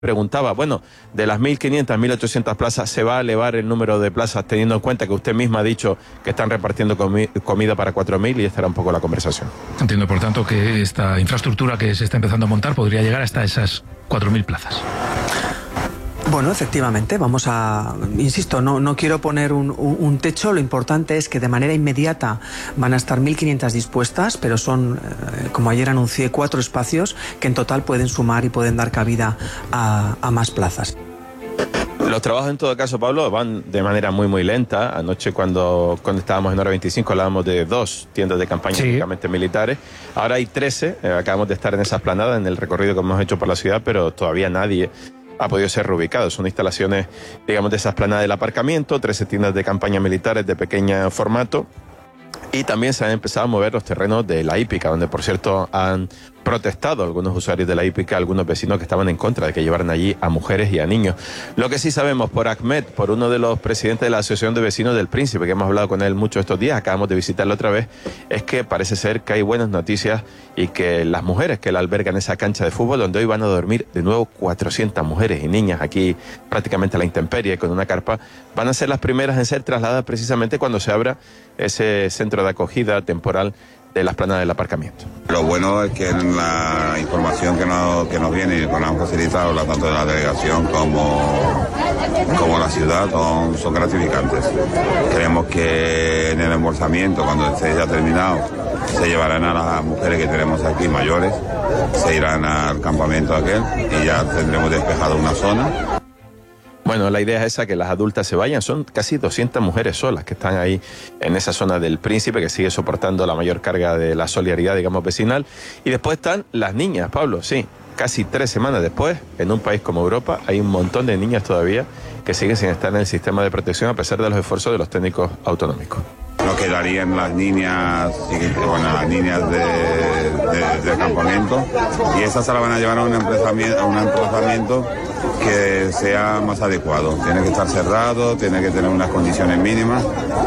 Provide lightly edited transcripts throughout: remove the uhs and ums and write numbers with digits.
preguntaba, bueno, de las 1.500, 1.800 plazas, ¿se va a elevar el número de plazas teniendo en cuenta que usted misma ha dicho que están repartiendo comida para 4.000? Y esta era un poco la conversación. Entiendo, por tanto, que esta infraestructura que se está empezando a montar podría llegar hasta esas 4.000 plazas. Bueno, efectivamente, insisto, no quiero poner un techo, lo importante es que de manera inmediata van a estar 1.500 dispuestas, pero son, como ayer anuncié, 4 espacios que en total pueden sumar y pueden dar cabida a más plazas. Los trabajos en todo caso, Pablo, van de manera muy lenta. Anoche cuando estábamos en hora 25 hablábamos de 2 tiendas de campaña únicamente militares. Ahora hay 13, acabamos de estar en esa esplanada, en el recorrido que hemos hecho por la ciudad, pero todavía nadie ha podido ser reubicado. Son instalaciones, digamos, de esa esplanada del aparcamiento, 13 tiendas de campaña militares de pequeño formato. Y también se han empezado a mover los terrenos de la hípica, donde por cierto han protestado algunos usuarios de la hípica, algunos vecinos que estaban en contra de que llevaran allí a mujeres y a niños. Lo que sí sabemos por Ahmed, por uno de los presidentes de la Asociación de Vecinos del Príncipe, que hemos hablado con él mucho estos días, acabamos de visitarlo otra vez, es que parece ser que hay buenas noticias y que las mujeres que la albergan en esa cancha de fútbol, donde hoy van a dormir de nuevo 400 mujeres y niñas aquí prácticamente a la intemperie con una carpa, van a ser las primeras en ser trasladadas precisamente cuando se abra ese centro de acogida temporal de la esplanada del aparcamiento. Lo bueno es que en la información que nos viene y que nos han facilitado tanto de la delegación como la ciudad son gratificantes. Creemos que en el embolsamiento, cuando esté ya terminado, se llevarán a las mujeres que tenemos aquí mayores, se irán al campamento aquel y ya tendremos despejado una zona. Bueno, la idea es esa, que las adultas se vayan. Son casi 200 mujeres solas que están ahí en esa zona del Príncipe, que sigue soportando la mayor carga de la solidaridad, digamos, vecinal. Y después están las niñas, Pablo, sí. Casi 3 semanas después, en un país como Europa, hay un montón de niñas todavía que siguen sin estar en el sistema de protección a pesar de los esfuerzos de los técnicos autonómicos. No quedarían las niñas, las niñas del campamento, y esas se las van a llevar a un emplazamiento que sea más adecuado. Tiene que estar cerrado, tiene que tener unas condiciones mínimas,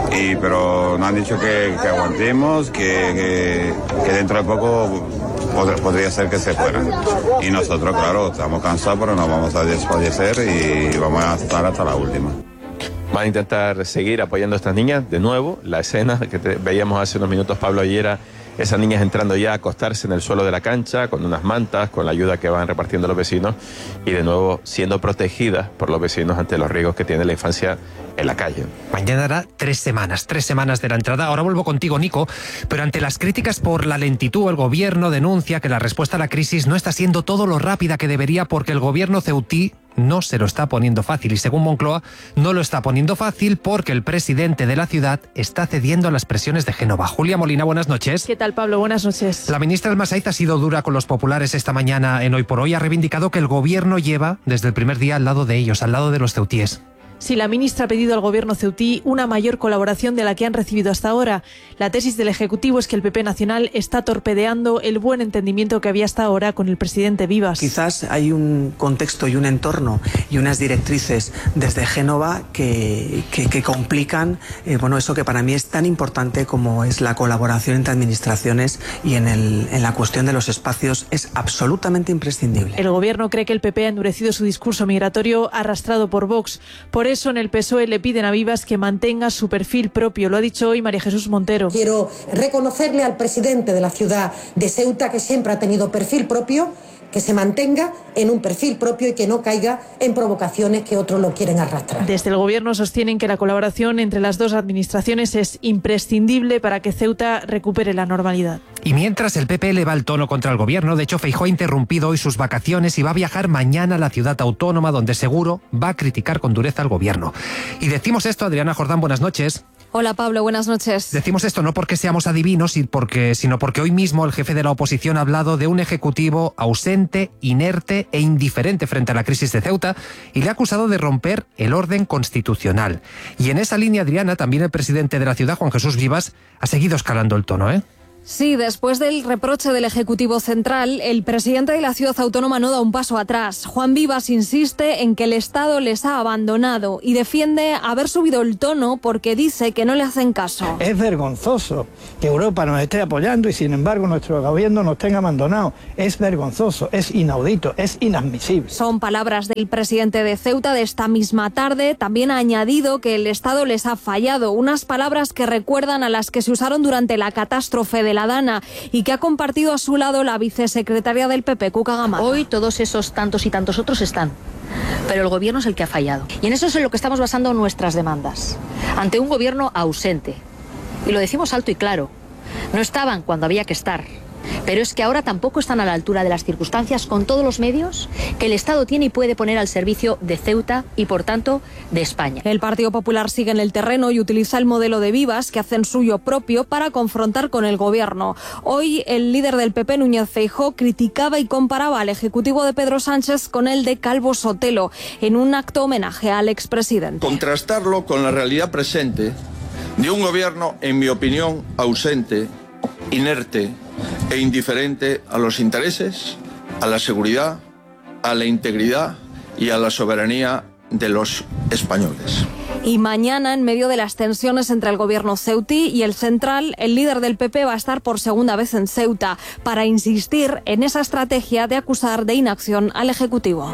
pero nos han dicho que aguantemos, que dentro de poco podría ser que se fueran. Y nosotros, claro, estamos cansados, pero nos vamos a desfallecer y vamos a estar hasta la última. Van a intentar seguir apoyando a estas niñas. De nuevo, la escena que veíamos hace unos minutos, Pablo, ayer era esas niñas entrando ya a acostarse en el suelo de la cancha, con unas mantas, con la ayuda que van repartiendo los vecinos, y de nuevo siendo protegidas por los vecinos ante los riesgos que tiene la infancia en la calle. Mañana hará 3 semanas de la entrada. Ahora vuelvo contigo, Nico, pero ante las críticas por la lentitud, el gobierno denuncia que la respuesta a la crisis no está siendo todo lo rápida que debería, porque el gobierno ceutí no se lo está poniendo fácil, y según Moncloa no lo está poniendo fácil porque el presidente de la ciudad está cediendo a las presiones de Génova. Julia Molina, buenas noches. ¿Qué tal, Pablo? Buenas noches. La ministra Almasaiz ha sido dura con los populares esta mañana en Hoy por Hoy. Ha reivindicado que el gobierno lleva desde el primer día al lado de ellos, al lado de los ceutíes. Sí, la ministra ha pedido al gobierno ceutí una mayor colaboración de la que han recibido hasta ahora. La tesis del Ejecutivo es que el PP nacional está torpedeando el buen entendimiento que había hasta ahora con el presidente Vivas. Quizás hay un contexto y un entorno y unas directrices desde Génova que complican eso que para mí es tan importante como es la colaboración entre administraciones, y en la cuestión de los espacios es absolutamente imprescindible. El gobierno cree que el PP ha endurecido su discurso migratorio arrastrado por Vox. Por eso en el PSOE le piden a Vivas que mantenga su perfil propio. Lo ha dicho hoy María Jesús Montero. Quiero reconocerle al presidente de la ciudad de Ceuta, que siempre ha tenido perfil propio, que se mantenga en un perfil propio y que no caiga en provocaciones que otros lo quieren arrastrar. Desde el gobierno sostienen que la colaboración entre las dos administraciones es imprescindible para que Ceuta recupere la normalidad. Y mientras el PP eleva el tono contra el gobierno, de hecho Feijóo ha interrumpido hoy sus vacaciones y va a viajar mañana a la ciudad autónoma, donde seguro va a criticar con dureza al gobierno. Y decimos esto, Adriana Jordán, buenas noches. Hola Pablo, buenas noches. Decimos esto no porque seamos adivinos, sino porque hoy mismo el jefe de la oposición ha hablado de un ejecutivo ausente, inerte e indiferente frente a la crisis de Ceuta, y le ha acusado de romper el orden constitucional. Y en esa línea, Adriana, también el presidente de la ciudad, Juan Jesús Vivas, ha seguido escalando el tono, ¿eh? Sí, después del reproche del Ejecutivo Central, el presidente de la ciudad autónoma no da un paso atrás. Juan Vivas insiste en que el Estado les ha abandonado y defiende haber subido el tono porque dice que no le hacen caso. Es vergonzoso que Europa nos esté apoyando y sin embargo nuestro gobierno nos tenga abandonado. Es vergonzoso, es inaudito, es inadmisible. Son palabras del presidente de Ceuta de esta misma tarde. También ha añadido que el Estado les ha fallado. Unas palabras que recuerdan a las que se usaron durante la catástrofe de la Dana y que ha compartido a su lado la vicesecretaria del PP, Cuca Gamarra. Hoy todos esos tantos y tantos otros están, pero el gobierno es el que ha fallado. Y en eso es en lo que estamos basando nuestras demandas. Ante un gobierno ausente. Y lo decimos alto y claro. No estaban cuando había que estar. Pero es que ahora tampoco están a la altura de las circunstancias con todos los medios que el Estado tiene y puede poner al servicio de Ceuta y, por tanto, de España. El Partido Popular sigue en el terreno y utiliza el modelo de Vivas, que hacen suyo propio, para confrontar con el Gobierno. Hoy, el líder del PP, Núñez Feijóo, criticaba y comparaba al Ejecutivo de Pedro Sánchez con el de Calvo Sotelo, en un acto homenaje al expresidente. Contrastarlo con la realidad presente de un Gobierno, en mi opinión, ausente, inerte e indiferente a los intereses, a la seguridad, a la integridad y a la soberanía de los españoles. Y mañana, en medio de las tensiones entre el gobierno ceutí y el central, el líder del PP va a estar por segunda vez en Ceuta para insistir en esa estrategia de acusar de inacción al Ejecutivo.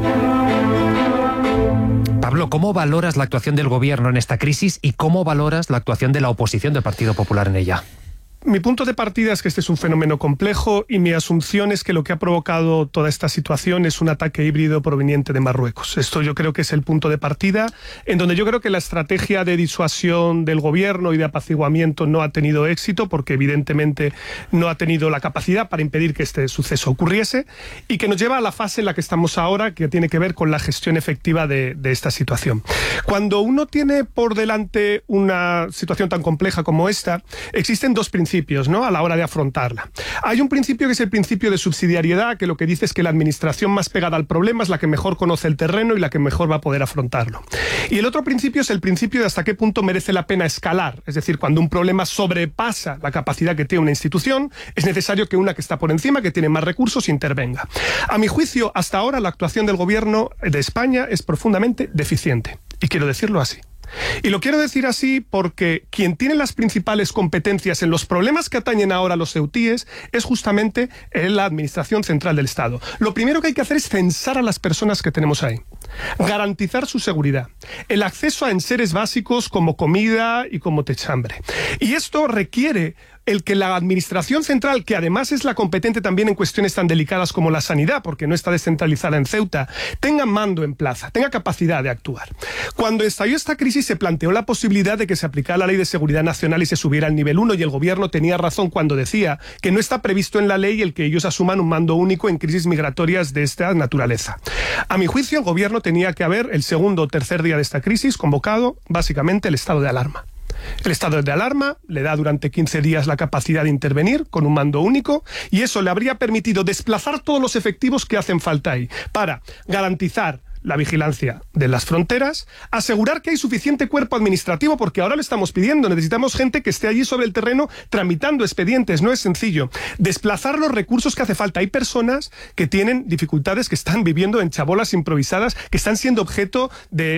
Pablo, ¿cómo valoras la actuación del gobierno en esta crisis y cómo valoras la actuación de la oposición del Partido Popular en ella? Mi punto de partida es que este es un fenómeno complejo y mi asunción es que lo que ha provocado toda esta situación es un ataque híbrido proveniente de Marruecos. Esto yo creo que es el punto de partida, en donde yo creo que la estrategia de disuasión del gobierno y de apaciguamiento no ha tenido éxito, porque evidentemente no ha tenido la capacidad para impedir que este suceso ocurriese, y que nos lleva a la fase en la que estamos ahora, que tiene que ver con la gestión efectiva de esta situación. Cuando uno tiene por delante una situación tan compleja como esta, existen dos principios, ¿no?, a la hora de afrontarla. Hay un principio que es el principio de subsidiariedad, que lo que dice es que la administración más pegada al problema es la que mejor conoce el terreno y la que mejor va a poder afrontarlo. Y el otro principio es el principio de hasta qué punto merece la pena escalar. Es decir, cuando un problema sobrepasa la capacidad que tiene una institución, es necesario que una que está por encima, que tiene más recursos, intervenga. A mi juicio, hasta ahora la actuación del gobierno de España es profundamente deficiente. Y quiero decirlo así. Y lo quiero decir así porque quien tiene las principales competencias en los problemas que atañen ahora a los ceutíes es justamente la Administración Central del Estado. Lo primero que hay que hacer es censar a las personas que tenemos ahí, garantizar su seguridad, el acceso a enseres básicos como comida y como techambre. Y esto requiere el que la Administración Central, que además es la competente también en cuestiones tan delicadas como la sanidad, porque no está descentralizada en Ceuta, tenga mando en plaza, tenga capacidad de actuar. Cuando estalló esta crisis se planteó la posibilidad de que se aplicara la Ley de Seguridad Nacional y se subiera al nivel 1, y el gobierno tenía razón cuando decía que no está previsto en la ley el que ellos asuman un mando único en crisis migratorias de esta naturaleza. A mi juicio, el gobierno tenía que haber, el segundo o tercer día de esta crisis, convocado básicamente el estado de alarma. El estado de alarma le da durante 15 días la capacidad de intervenir con un mando único, y eso le habría permitido desplazar todos los efectivos que hacen falta ahí para garantizar la vigilancia de las fronteras, asegurar que hay suficiente cuerpo administrativo, porque ahora lo estamos pidiendo, necesitamos gente que esté allí sobre el terreno tramitando expedientes, no es sencillo. Desplazar los recursos que hace falta. Hay personas que tienen dificultades, que están viviendo en chabolas improvisadas, que están siendo objeto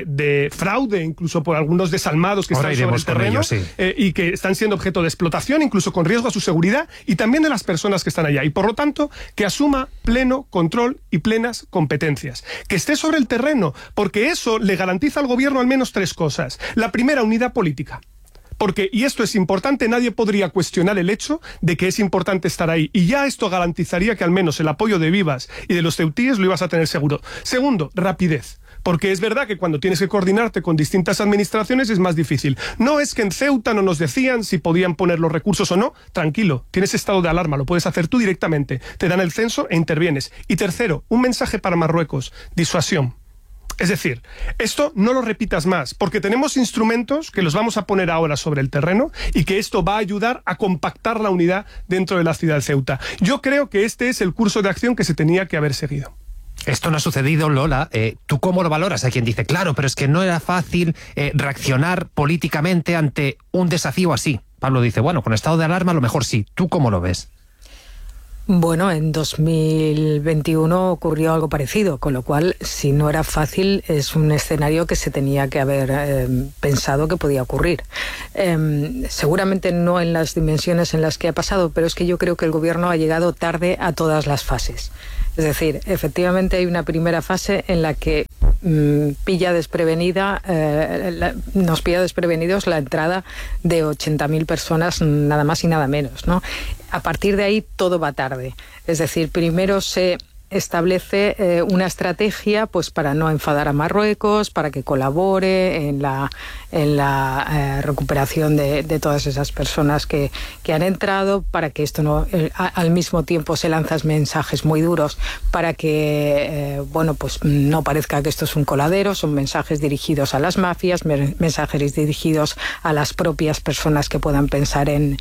de fraude, incluso por algunos desalmados que ahora están sobre el terreno, ellos, sí. Y que están siendo objeto de explotación, incluso con riesgo a su seguridad, y también de las personas que están allá. Y por lo tanto, que asuma pleno control y plenas competencias. Que esté sobre el terreno, porque eso le garantiza al gobierno al menos tres cosas. La primera, unidad política. Porque, y esto es importante, nadie podría cuestionar el hecho de que es importante estar ahí. Y ya esto garantizaría que al menos el apoyo de Vivas y de los ceutíes lo ibas a tener seguro. Segundo, rapidez. Porque es verdad que cuando tienes que coordinarte con distintas administraciones es más difícil. No es que en Ceuta no nos decían si podían poner los recursos o no. Tranquilo, tienes estado de alarma, lo puedes hacer tú directamente. Te dan el censo e intervienes. Y tercero, un mensaje para Marruecos: disuasión. Es decir, esto no lo repitas más, porque tenemos instrumentos que los vamos a poner ahora sobre el terreno y que esto va a ayudar a compactar la unidad dentro de la ciudad de Ceuta. Yo creo que este es el curso de acción que se tenía que haber seguido. Esto no ha sucedido, Lola. ¿Tú cómo lo valoras? Hay quien dice, claro, pero es que no era fácil reaccionar políticamente ante un desafío así. Pablo dice, bueno, con estado de alarma a lo mejor sí. ¿Tú cómo lo ves? Bueno, en 2021 ocurrió algo parecido, con lo cual, si no era fácil, es un escenario que se tenía que haber pensado que podía ocurrir. Seguramente no en las dimensiones en las que ha pasado, pero es que yo creo que el Gobierno ha llegado tarde a todas las fases. Es decir, efectivamente hay una primera fase en la que nos pilla desprevenidos la entrada de 80.000 personas, nada más y nada menos, ¿no? A partir de ahí todo va tarde. Es decir, primero se establece una estrategia pues para no enfadar a Marruecos, para que colabore en la recuperación de todas esas personas que han entrado, para que esto no al mismo tiempo se lanzan mensajes muy duros para que pues no parezca que esto es un coladero. Son mensajes dirigidos a las mafias, mensajes dirigidos a las propias personas que puedan pensar en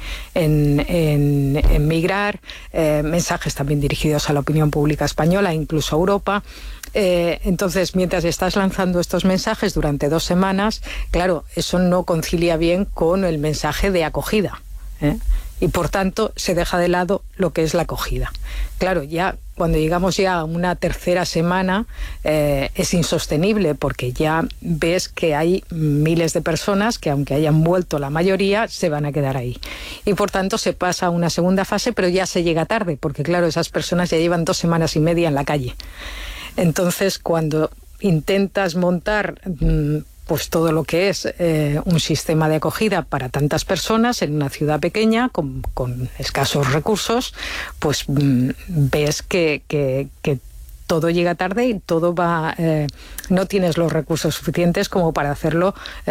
migrar, mensajes también dirigidos a la opinión pública española, incluso a Europa. Entonces, mientras estás lanzando estos mensajes durante 2 semanas, claro, eso no concilia bien con el mensaje de acogida, y por tanto se deja de lado lo que es la acogida. Claro, ya cuando llegamos ya a una tercera semana es insostenible, porque ya ves que hay miles de personas que, aunque hayan vuelto la mayoría, se van a quedar ahí. Y por tanto se pasa a una segunda fase, pero ya se llega tarde, porque claro, esas personas ya llevan 2 semanas y media en la calle. Entonces, cuando intentas montar pues todo lo que es un sistema de acogida para tantas personas en una ciudad pequeña con escasos recursos, pues ves que todo llega tarde y todo va no tienes los recursos suficientes como para hacerlo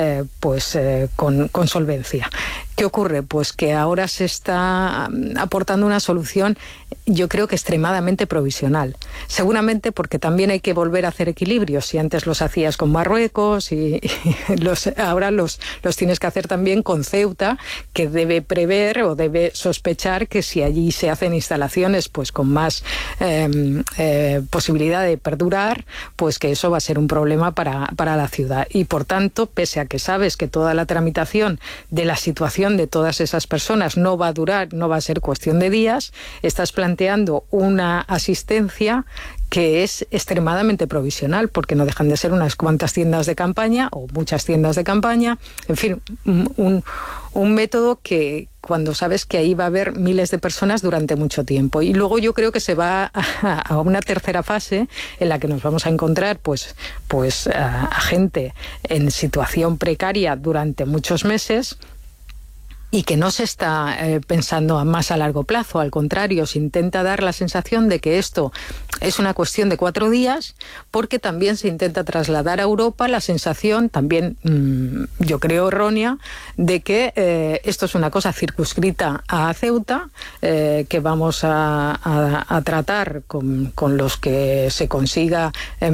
con solvencia. ¿Qué ocurre? Pues que ahora se está aportando una solución, yo creo que extremadamente provisional. Seguramente porque también hay que volver a hacer equilibrios. Si antes los hacías con Marruecos y ahora los tienes que hacer también con Ceuta, que debe prever o debe sospechar que si allí se hacen instalaciones pues con más posibilidad de perdurar, pues que eso va a ser un problema para la ciudad. Y por tanto, pese a que sabes que toda la tramitación de la situación de todas esas personas no va a durar, no va a ser cuestión de días, estás planteando una asistencia que es extremadamente provisional, porque no dejan de ser unas cuantas tiendas de campaña o muchas tiendas de campaña, en fin, un método que cuando sabes que ahí va a haber miles de personas durante mucho tiempo. Y luego yo creo que se va a una tercera fase en la que nos vamos a encontrar pues a gente en situación precaria durante muchos meses, y que no se está pensando más a largo plazo. Al contrario, se intenta dar la sensación de que esto es una cuestión de 4 días, porque también se intenta trasladar a Europa la sensación, también yo creo errónea, de que esto es una cosa circunscrita a Ceuta, que vamos a tratar con los que se consiga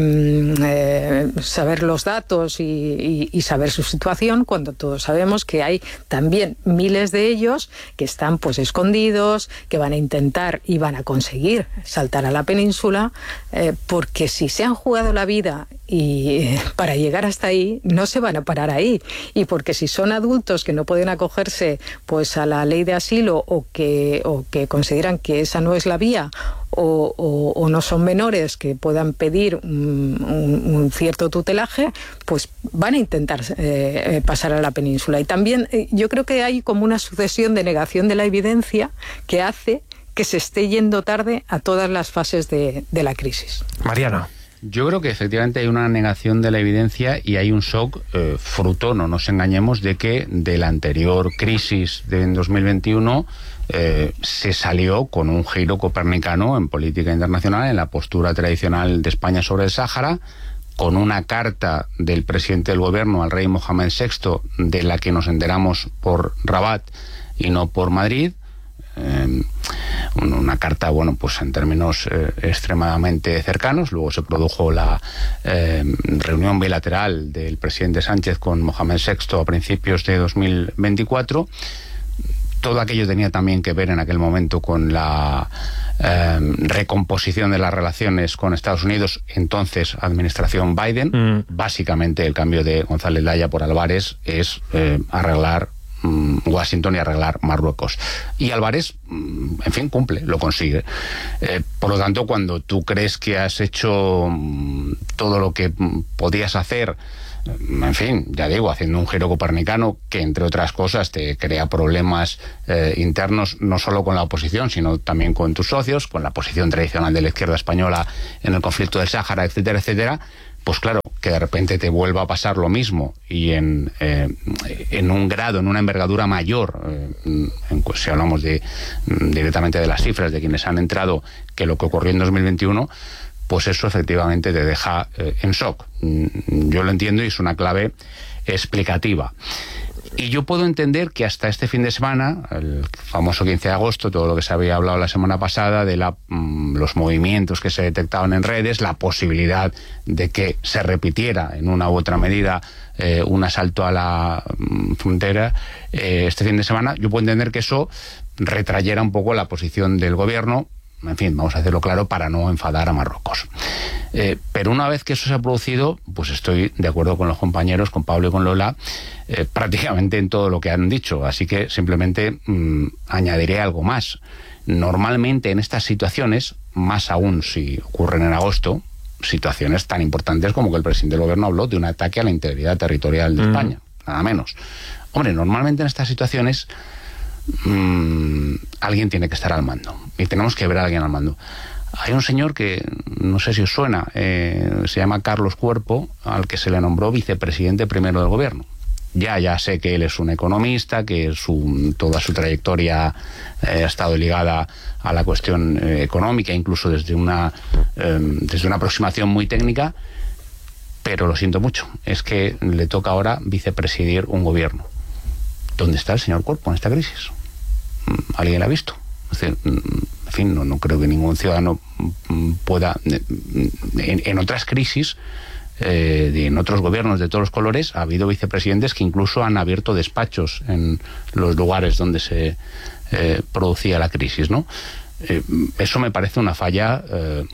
saber los datos y saber su situación, cuando todos sabemos que hay también miles de ellos que están pues escondidos, que van a intentar y van a conseguir saltar a la península, porque si se han jugado la vida y para llegar hasta ahí, no se van a parar ahí, y porque si son adultos que no pueden acogerse pues a la ley de asilo o que consideran que esa no es la vía, o no son menores que puedan pedir un cierto tutelaje, pues van a intentar pasar a la península. Y también yo creo que hay como una sucesión de negación de la evidencia que hace que se esté yendo tarde a todas las fases de la crisis. Mariano. Yo creo que efectivamente hay una negación de la evidencia y hay un shock fruto, no nos engañemos, de que de la anterior crisis de 2021 se salió con un giro copernicano en política internacional, en la postura tradicional de España sobre el Sáhara, con una carta del presidente del gobierno al rey Mohamed VI, de la que nos enteramos por Rabat y no por Madrid. Una carta, bueno, pues en términos extremadamente cercanos. Luego se produjo la reunión bilateral del presidente Sánchez con Mohamed VI a principios de 2024. todo aquello tenía también que ver en aquel momento con la recomposición de las relaciones con Estados Unidos, entonces administración Biden. Básicamente el cambio de González Laya por Álvarez es arreglar Washington y arreglar Marruecos. Y Álvarez, en fin, cumple, lo consigue. Por lo tanto, cuando tú crees que has hecho todo lo que podías hacer, en fin, ya digo, haciendo un giro copernicano que, entre otras cosas, te crea problemas internos, no solo con la oposición, sino también con tus socios, con la posición tradicional de la izquierda española en el conflicto del Sáhara, etcétera, etcétera, pues claro, que de repente te vuelva a pasar lo mismo y en un grado, en una envergadura mayor, si hablamos directamente de las cifras de quienes han entrado, que lo que ocurrió en 2021, pues eso efectivamente te deja en shock. Yo lo entiendo y es una clave explicativa. Y yo puedo entender que hasta este fin de semana, el famoso 15 de agosto, todo lo que se había hablado la semana pasada de los movimientos que se detectaban en redes, la posibilidad de que se repitiera en una u otra medida un asalto a la frontera este fin de semana, yo puedo entender que eso retrayera un poco la posición del gobierno. En fin, vamos a hacerlo claro para no enfadar a Marruecos. Pero una vez que eso se ha producido, pues estoy de acuerdo con los compañeros, con Pablo y con Lola, prácticamente en todo lo que han dicho. Así que simplemente añadiré algo más. Normalmente en estas situaciones, más aún si ocurren en agosto, situaciones tan importantes como que el presidente del gobierno habló de un ataque a la integridad territorial de España, nada menos. Hombre, normalmente en estas situaciones alguien tiene que estar al mando y tenemos que ver a alguien al mando. Hay un señor que no sé si os suena, se llama Carlos Cuerpo, al que se le nombró vicepresidente primero del gobierno. Ya sé que él es un economista, que toda su trayectoria ha estado ligada a la cuestión económica, incluso desde una aproximación muy técnica, pero lo siento mucho, es que le toca ahora vicepresidir un gobierno. ¿Dónde está el señor Cuerpo en esta crisis? ¿Alguien la ha visto? Es decir, en fin, no creo que ningún ciudadano pueda... En otras crisis, en otros gobiernos de todos los colores, ha habido vicepresidentes que incluso han abierto despachos en los lugares donde se producía la crisis, ¿no? Eso me parece una falla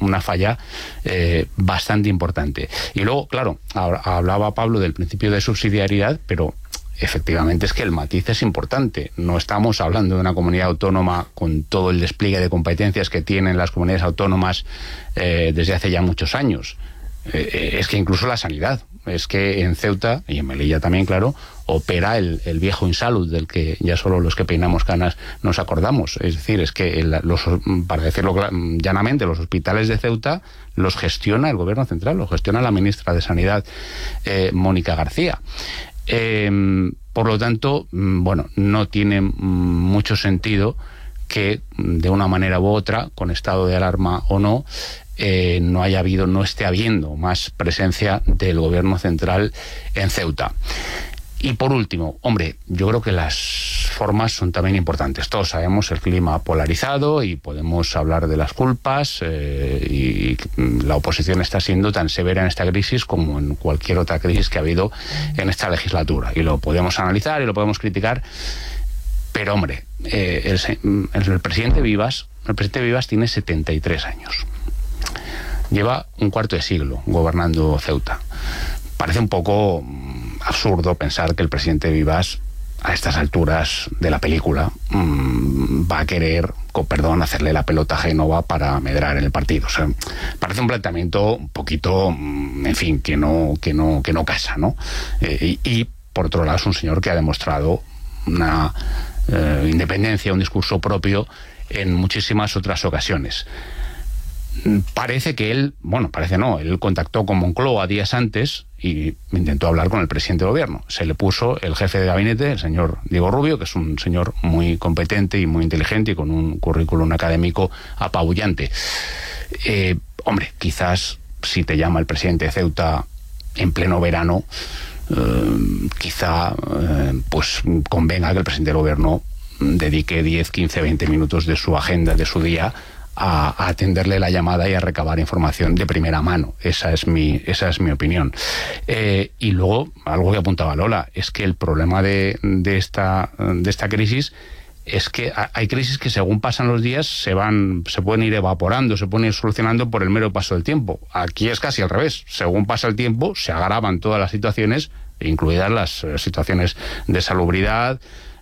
bastante importante. Y luego, claro, hablaba Pablo del principio de subsidiariedad, pero efectivamente es que el matiz es importante. No estamos hablando de una comunidad autónoma con todo el despliegue de competencias que tienen las comunidades autónomas desde hace ya muchos años. Es que incluso la sanidad, es que en Ceuta, y en Melilla también, claro, opera el viejo Insalud, del que ya solo los que peinamos canas nos acordamos. Es decir, es que, para decirlo llanamente, los hospitales de Ceuta los gestiona el gobierno central, los gestiona la ministra de Sanidad, Mónica García. Por lo tanto, bueno, no tiene mucho sentido que de una manera u otra, con estado de alarma o no, no esté habiendo más presencia del gobierno central en Ceuta. Y por último, hombre, yo creo que las formas son también importantes. Todos sabemos el clima polarizado y podemos hablar de las culpas, y la oposición está siendo tan severa en esta crisis como en cualquier otra crisis que ha habido en esta legislatura. Y lo podemos analizar y lo podemos criticar, pero hombre, el presidente Vivas tiene 73 años. Lleva un cuarto de siglo gobernando Ceuta. Parece un poco absurdo pensar que el presidente Vivas, a estas alturas de la película, va a querer, con perdón, hacerle la pelota a Génova para medrar en el partido. O sea, parece un planteamiento un poquito, en fin, que no casa, ¿no? Y por otro lado es un señor que ha demostrado una independencia, un discurso propio en muchísimas otras ocasiones. Parece que él contactó con Moncloa días antes y intentó hablar con el presidente del gobierno. Se le puso el jefe de gabinete, el señor Diego Rubio, que es un señor muy competente y muy inteligente y con un currículum académico apabullante. Hombre, quizás si te llama el presidente de Ceuta en pleno verano, pues convenga que el presidente del gobierno dedique 10, 15, 20 minutos de su agenda, de su día, a atenderle la llamada y a recabar información de primera mano. Esa es mi opinión. Y luego, algo que apuntaba Lola, es que el problema de esta crisis es que hay crisis que según pasan los días se pueden ir evaporando, se pueden ir solucionando por el mero paso del tiempo. Aquí es casi al revés. Según pasa el tiempo, se agravan todas las situaciones, incluidas las situaciones de salubridad,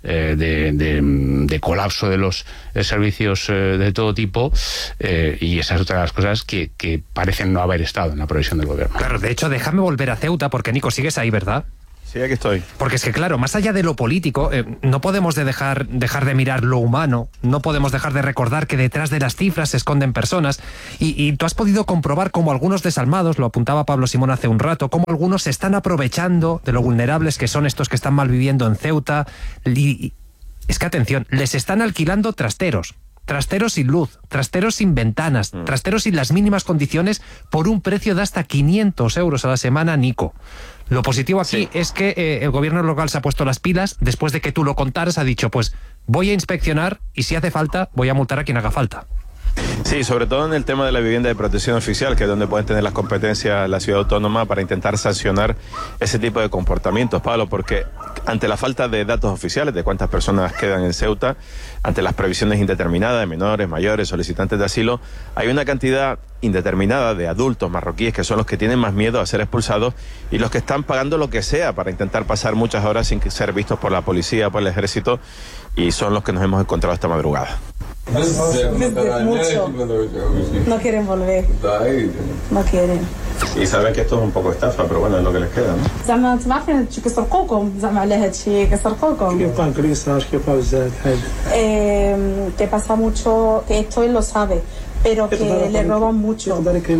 de colapso de los servicios de todo tipo, y esa es otra de las cosas que parecen no haber estado en la previsión del gobierno. Claro, de hecho, déjame volver a Ceuta, porque Nico, sigues ahí, ¿verdad? Sí, aquí estoy. Porque es que, claro, más allá de lo político, no podemos dejar de mirar lo humano, no podemos dejar de recordar que detrás de las cifras se esconden personas, y tú has podido comprobar cómo algunos desalmados, lo apuntaba Pablo Simón hace un rato, cómo algunos se están aprovechando de lo vulnerables que son estos que están mal viviendo en Ceuta. Y es que, atención, les están alquilando trasteros sin luz, trasteros sin ventanas, trasteros sin las mínimas condiciones, por un precio de hasta 500 euros a la semana, Nico. Lo positivo aquí es que el gobierno local se ha puesto las pilas, después de que tú lo contaras, ha dicho, pues voy a inspeccionar y si hace falta voy a multar a quien haga falta. Sí, sobre todo en el tema de la vivienda de protección oficial, que es donde pueden tener las competencias la ciudad autónoma para intentar sancionar ese tipo de comportamientos, Pablo, porque ante la falta de datos oficiales de cuántas personas quedan en Ceuta, ante las previsiones indeterminadas de menores, mayores, solicitantes de asilo, hay una cantidad indeterminada de adultos marroquíes que son los que tienen más miedo a ser expulsados y los que están pagando lo que sea para intentar pasar muchas horas sin ser vistos por la policía, por el ejército, y son los que nos hemos encontrado esta madrugada. Mucho. No quieren volver. No quieren. Y saben que esto es un poco estafa, pero bueno, es lo que les queda, ¿no? زعما انتم عارفين هادشي كيسرقوكم زعما على هادشي كيسرقوكم. Que pasa mucho, que esto él lo sabe, pero que le roban mucho.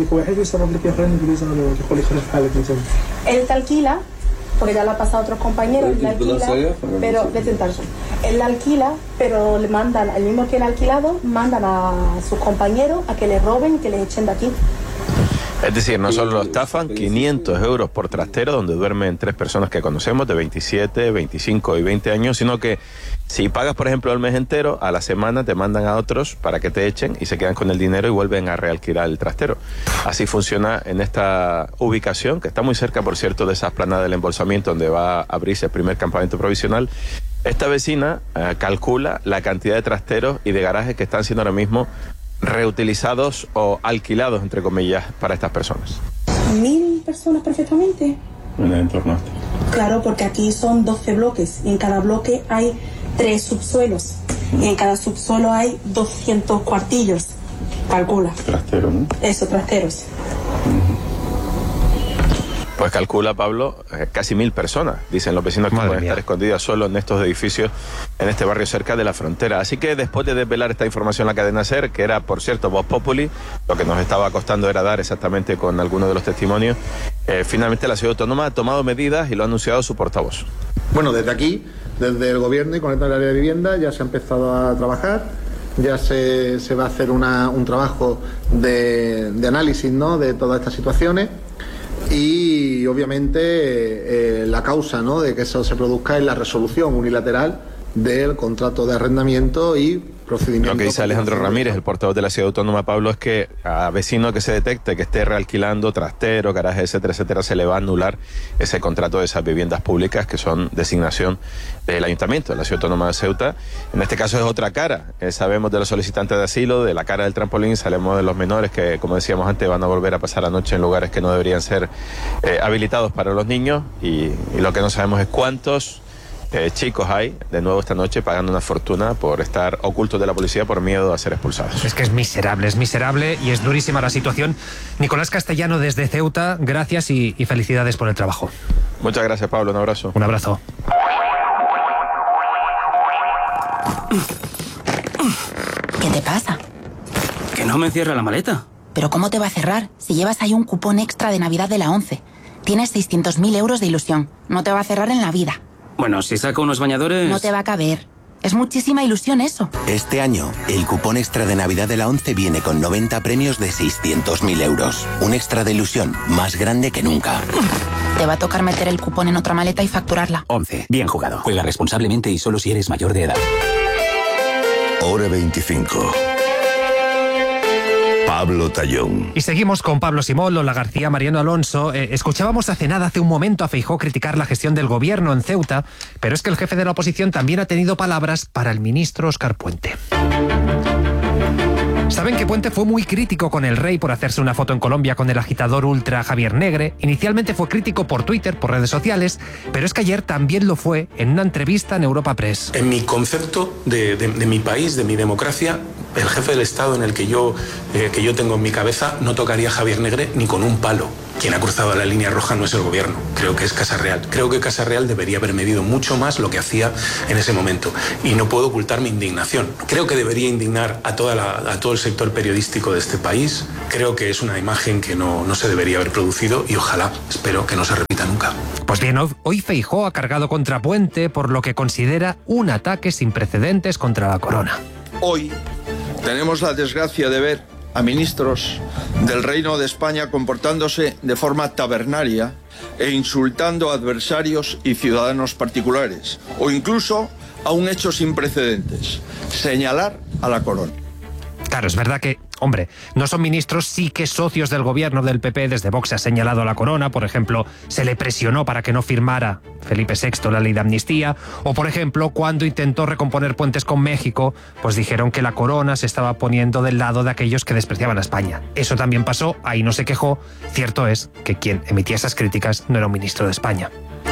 Él te alquila, porque ya lo ha pasado a otros compañeros, le alquila, pero él la alquila, pero le mandan, el mismo que el alquilado, mandan a sus compañeros a que le roben, que le echen de aquí. Es decir, no solo lo estafan, 500 euros por trastero, donde duermen 3 personas que conocemos de 27, 25 y 20 años, sino que si pagas, por ejemplo, el mes entero, a la semana te mandan a otros para que te echen y se quedan con el dinero y vuelven a realquilar el trastero. Así funciona en esta ubicación, que está muy cerca, por cierto, de esa explanada del embolsamiento, donde va a abrirse el primer campamento provisional. Esta vecina calcula la cantidad de trasteros y de garajes que están siendo ahora mismo reutilizados o alquilados, entre comillas, para estas personas. 1000 personas perfectamente. En el entorno. Claro, porque aquí son 12 bloques y en cada bloque hay 3 subsuelos y en cada subsuelo hay 200 cuartillos. Calcula. Trasteros, ¿no? Eso, trasteros. Pues calcula, Pablo, casi 1000 personas, dicen los vecinos, que pueden estar escondidas solo en estos edificios, en este barrio cerca de la frontera. Así que después de desvelar esta información en la cadena SER, que era, por cierto, Voz Populi, lo que nos estaba costando era dar exactamente con algunos de los testimonios, finalmente la ciudad autónoma ha tomado medidas y lo ha anunciado su portavoz. Bueno, desde aquí, desde el gobierno y con el área de vivienda, ya se ha empezado a trabajar. Ya se va a hacer un trabajo de análisis, ¿no?, de todas estas situaciones. Y obviamente la causa, ¿no?, de que eso se produzca es la resolución unilateral del contrato de arrendamiento y procedimiento. Lo que dice Alejandro Ramírez, el portavoz de la ciudad autónoma, Pablo, es que a vecino que se detecte que esté realquilando trastero, garaje, etcétera, etcétera, se le va a anular ese contrato de esas viviendas públicas que son designación del ayuntamiento de la ciudad autónoma de Ceuta. En este caso es otra cara. Sabemos de los solicitantes de asilo, de la cara del trampolín, sabemos de los menores que, como decíamos antes, van a volver a pasar la noche en lugares que no deberían ser habilitados para los niños, y lo que no sabemos es cuántos chicos hay, de nuevo esta noche, pagando una fortuna por estar ocultos de la policía por miedo a ser expulsados. Es que es miserable y es durísima la situación. Nicolás Castellano desde Ceuta, gracias y felicidades por el trabajo. Muchas gracias, Pablo, un abrazo. Un abrazo. ¿Qué te pasa? Que no me cierra la maleta. ¿Pero cómo te va a cerrar si llevas ahí un cupón extra de Navidad de la 11? Tienes 600.000 euros de ilusión. No te va a cerrar en la vida. Bueno, si saco unos bañadores... No te va a caber. Es muchísima ilusión eso. Este año, el cupón extra de Navidad de la 11 viene con 90 premios de 600.000 euros. Un extra de ilusión más grande que nunca. Te va a tocar meter el cupón en otra maleta y facturarla. 11. Bien jugado. Juega responsablemente y solo si eres mayor de edad. Hora 25. Pablo Tallón. Y seguimos con Pablo Simón, Lola García, Mariano Alonso. Escuchábamos hace un momento a Feijóo criticar la gestión del gobierno en Ceuta, pero es que el jefe de la oposición también ha tenido palabras para el ministro Óscar Puente. Saben que Puente fue muy crítico con el rey por hacerse una foto en Colombia con el agitador ultra Javier Negre. Inicialmente fue crítico por Twitter, por redes sociales, pero es que ayer también lo fue en una entrevista en Europa Press. En mi concepto de mi país, de mi democracia, el jefe del Estado en el que yo tengo en mi cabeza no tocaría a Javier Negre ni con un palo. Quien ha cruzado la línea roja no es el gobierno, creo que es Casa Real. Creo que Casa Real debería haber medido mucho más lo que hacía en ese momento. Y no puedo ocultar mi indignación. Creo que debería indignar a todo el sector periodístico de este país. Creo que es una imagen que no se debería haber producido y ojalá, espero que no se repita nunca. Pues bien, hoy Feijóo ha cargado contra Puente por lo que considera un ataque sin precedentes contra la corona. Hoy tenemos la desgracia de ver a ministros del Reino de España comportándose de forma tabernaria e insultando a adversarios y ciudadanos particulares, o incluso a un hecho sin precedentes, señalar a la corona. Claro, es verdad que, hombre, no son ministros, sí que socios del gobierno del PP. Desde Vox se ha señalado a la corona. Por ejemplo, se le presionó para que no firmara Felipe VI la ley de amnistía. O, por ejemplo, cuando intentó recomponer puentes con México, pues dijeron que la corona se estaba poniendo del lado de aquellos que despreciaban a España. Eso también pasó, ahí no se quejó. Cierto es que quien emitía esas críticas no era un ministro de España.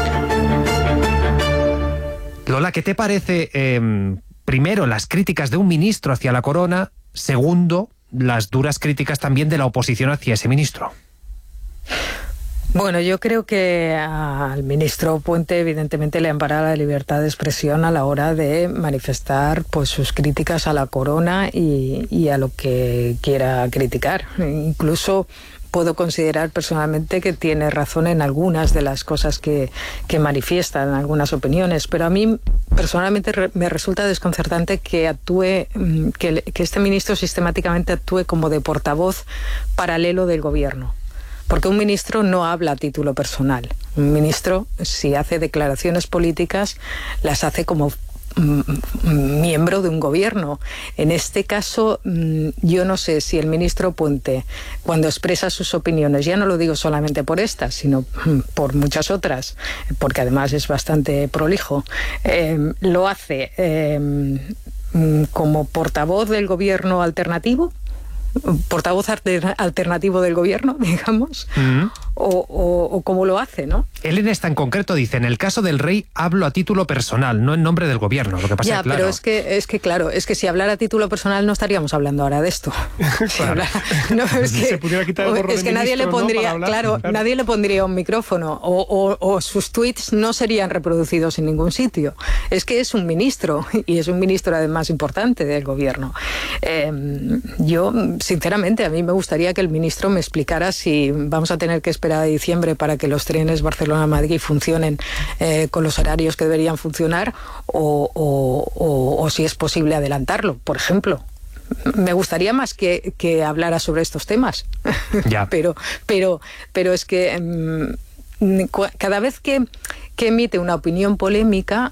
Lola, ¿qué te parece, primero, las críticas de un ministro hacia la corona? Segundo, las duras críticas también de la oposición hacia ese ministro. Bueno, yo creo que al ministro Puente evidentemente le ampara la libertad de expresión a la hora de manifestar pues sus críticas a la corona y a lo que quiera criticar. Incluso puedo considerar personalmente que tiene razón en algunas de las cosas que manifiesta, en algunas opiniones, pero a mí personalmente me resulta desconcertante que actúe, que este ministro sistemáticamente actúe como de portavoz paralelo del gobierno. Porque un ministro no habla a título personal. Un ministro, si hace declaraciones políticas, las hace como miembro de un gobierno. En este caso, yo no sé si el ministro Puente, cuando expresa sus opiniones, ya no lo digo solamente por esta, sino por muchas otras, porque además es bastante prolijo, lo hace como portavoz del gobierno alternativo, portavoz alternativo del gobierno, digamos, o cómo lo hace, ¿no? Él en esta en concreto dice, en el caso del rey hablo a título personal, no en nombre del gobierno. Lo que pasa claro, pero es que si hablara a título personal no estaríamos hablando ahora de esto. Se pudiera quitar el gorro de nadie le pondría, ¿no? claro, nadie le pondría un micrófono o sus tweets no serían reproducidos en ningún sitio. Es que es un ministro y es un ministro además importante del gobierno. Yo sinceramente, a mí me gustaría que el ministro me explicara si vamos a tener que esperar a diciembre para que los trenes Barcelona-Madrid funcionen con los horarios que deberían funcionar o si es posible adelantarlo, por ejemplo. Me gustaría más que hablara sobre estos temas. Ya. pero es que cada vez que emite una opinión polémica,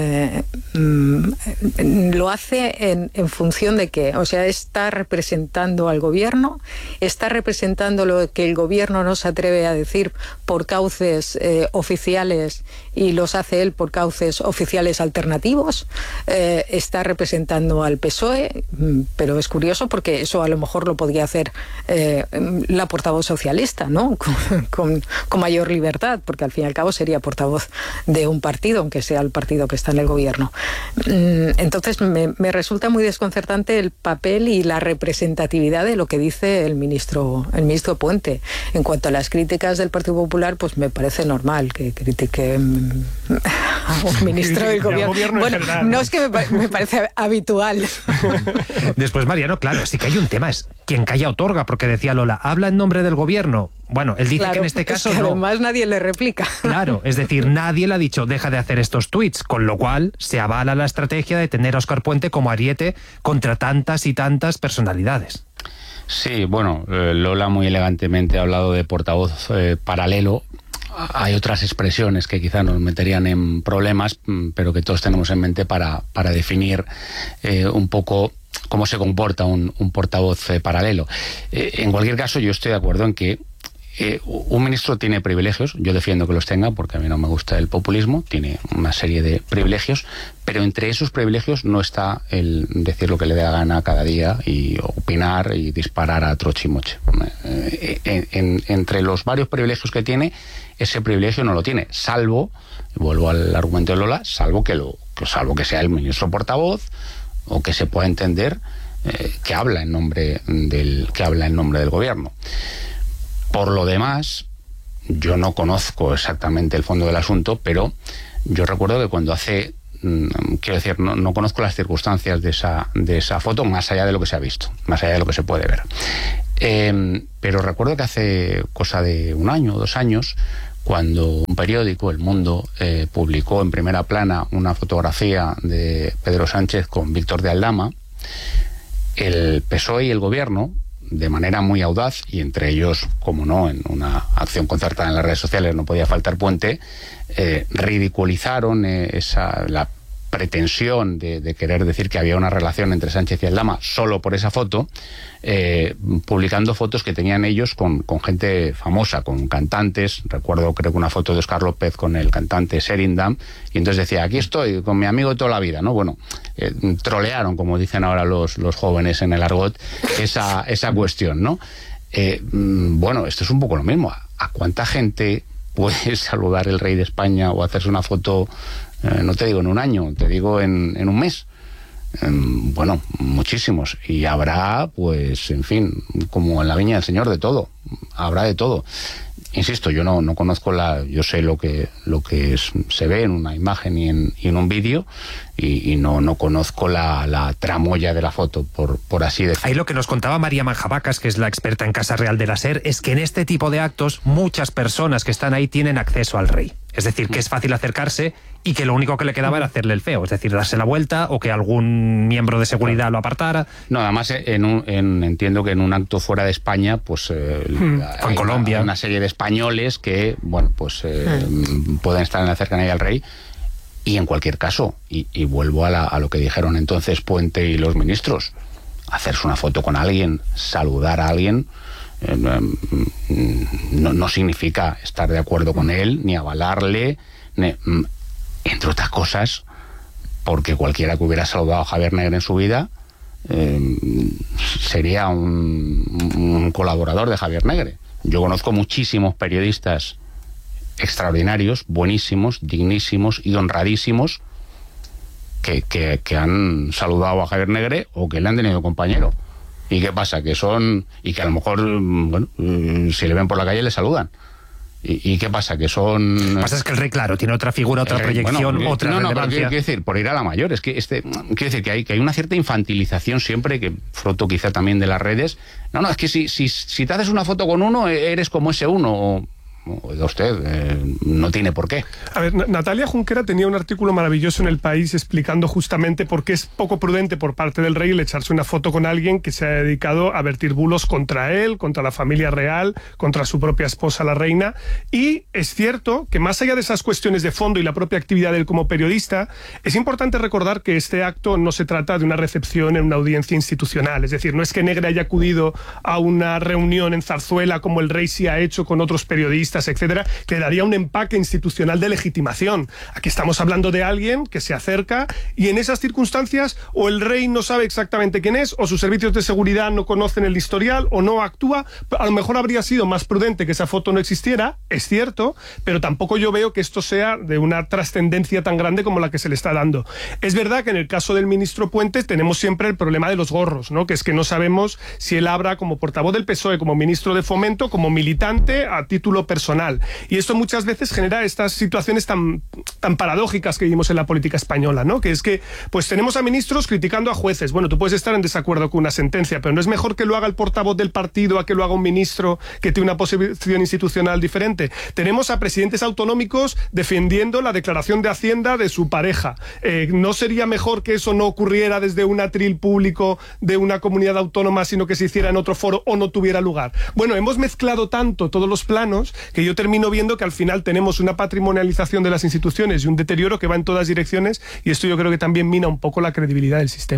lo hace en función de qué. O sea, está representando al gobierno, está representando lo que el gobierno no se atreve a decir por cauces oficiales y los hace él por cauces oficiales alternativos, está representando al PSOE, pero es curioso porque eso a lo mejor lo podría hacer la portavoz socialista, ¿no? Con mayor libertad, porque al fin y al cabo sería portavoz de un partido, aunque sea el partido que está en el gobierno. Entonces me resulta muy desconcertante el papel y la representatividad de lo que dice el ministro Puente. En cuanto a las críticas del Partido Popular, pues me parece normal que critique a un ministro del gobierno. Bueno, no es que me parece habitual. Después, Mariano, claro, sí que hay un tema, es quien calla otorga, porque decía Lola, ¿habla en nombre del gobierno? Bueno, él dice claro, que en este caso es que no. Además nadie le replica. Claro, es decir, nadie le ha dicho deja de hacer estos tuits, con lo cual se avala la estrategia de tener a Óscar Puente como ariete contra tantas y tantas personalidades. Sí, bueno, Lola muy elegantemente ha hablado de portavoz paralelo. Hay otras expresiones que quizá nos meterían en problemas, pero que todos tenemos en mente para definir un poco cómo se comporta un portavoz paralelo. En cualquier caso, yo estoy de acuerdo en que un ministro tiene privilegios, yo defiendo que los tenga porque a mí no me gusta el populismo, tiene una serie de privilegios, pero entre esos privilegios no está el decir lo que le dé la gana cada día y opinar y disparar a troche y moche. Entre los varios privilegios que tiene, ese privilegio no lo tiene, salvo, vuelvo al argumento de Lola, salvo que sea el ministro portavoz o que se pueda entender que habla en nombre del gobierno. Por lo demás, yo no conozco exactamente el fondo del asunto, pero yo recuerdo que cuando quiero decir, no conozco las circunstancias de esa foto, más allá de lo que se ha visto, más allá de lo que se puede ver. Pero recuerdo que hace cosa de 1 año o 2 años, cuando un periódico, El Mundo, publicó en primera plana una fotografía de Pedro Sánchez con Víctor de Aldama, el PSOE y el Gobierno, de manera muy audaz, y entre ellos, como no, en una acción concertada en las redes sociales no podía faltar puente, ridiculizaron la pretensión de querer decir que había una relación entre Sánchez y Aldama solo por esa foto, publicando fotos que tenían ellos con gente famosa, con cantantes. Recuerdo, creo que una foto de Óscar López con el cantante Sheringham, y entonces decía, aquí estoy con mi amigo de toda la vida, ¿no? Bueno, trolearon, como dicen ahora los jóvenes en el argot, esa cuestión, ¿no? Bueno, esto es un poco lo mismo. ¿A cuánta gente puede saludar el rey de España o hacerse una foto, no te digo en 1 año, te digo en 1 mes? Bueno, muchísimos. Y habrá, pues, en fin, como en la viña del Señor, de todo. Habrá de todo. Insisto, yo no conozco yo sé lo que se ve en una imagen y en un vídeo, y no conozco la tramoya de la foto, por así decirlo. Ahí lo que nos contaba María Manjabacas, que es la experta en Casa Real de la SER, es que en este tipo de actos muchas personas que están ahí tienen acceso al rey. Es decir, que es fácil acercarse y que lo único que le quedaba era hacerle el feo, es decir, darse la vuelta o que algún miembro de seguridad lo apartara. No, además entiendo que en un acto fuera de España, pues en Colombia, una serie de españoles que, bueno, pues pueden estar en la cercanía del rey. Y en cualquier caso, y vuelvo a lo que dijeron entonces Puente y los ministros, hacerse una foto con alguien, saludar a alguien, no significa estar de acuerdo con él, ni avalarle, entre otras cosas, porque cualquiera que hubiera saludado a Javier Negre en su vida sería un colaborador de Javier Negre. Yo conozco muchísimos periodistas extraordinarios, buenísimos, dignísimos y honradísimos que han saludado a Javier Negre o que le han tenido compañero. ¿Y qué pasa? Que a lo mejor, bueno, si le ven por la calle le saludan. ¿Y qué pasa? Que son... Lo que pasa es que el rey, claro, tiene otra figura, otra proyección, otra relevancia. No, quiero decir, por ir a la mayor, es que quiero decir que hay una cierta infantilización siempre, que fruto quizá también de las redes. No, es que si te haces una foto con uno, eres como ese uno, oiga usted, no tiene por qué. A ver, Natalia Junquera tenía un artículo maravilloso en El País explicando justamente por qué es poco prudente por parte del rey el echarse una foto con alguien que se ha dedicado a vertir bulos contra él, contra la familia real, contra su propia esposa, la reina. Y es cierto que más allá de esas cuestiones de fondo y la propia actividad de él como periodista, es importante recordar que este acto no se trata de una recepción en una audiencia institucional. Es decir, no es que Negre haya acudido a una reunión en Zarzuela como el rey sí ha hecho con otros periodistas, etcétera, que daría un empaque institucional de legitimación. Aquí estamos hablando de alguien que se acerca y en esas circunstancias o el rey no sabe exactamente quién es, o sus servicios de seguridad no conocen el historial o no actúa. A lo mejor habría sido más prudente que esa foto no existiera, es cierto, pero tampoco yo veo que esto sea de una trascendencia tan grande como la que se le está dando. Es verdad que en el caso del ministro Puentes tenemos siempre el problema de los gorros, ¿no? Que es que no sabemos si él habla como portavoz del PSOE, como ministro de Fomento, como militante a título personal. Y esto muchas veces genera estas situaciones tan paradójicas que vivimos en la política española, ¿no? Que es que pues tenemos a ministros criticando a jueces. Bueno, tú puedes estar en desacuerdo con una sentencia, pero no es mejor que lo haga el portavoz del partido a que lo haga un ministro que tiene una posición institucional diferente. Tenemos a presidentes autonómicos defendiendo la declaración de Hacienda de su pareja. ¿No sería mejor que eso no ocurriera desde un atril público de una comunidad autónoma, sino que se hiciera en otro foro o no tuviera lugar? Bueno, hemos mezclado tanto todos los planos que yo termino viendo que al final tenemos una patrimonialización de las instituciones y un deterioro que va en todas direcciones, y esto yo creo que también mina un poco la credibilidad del sistema.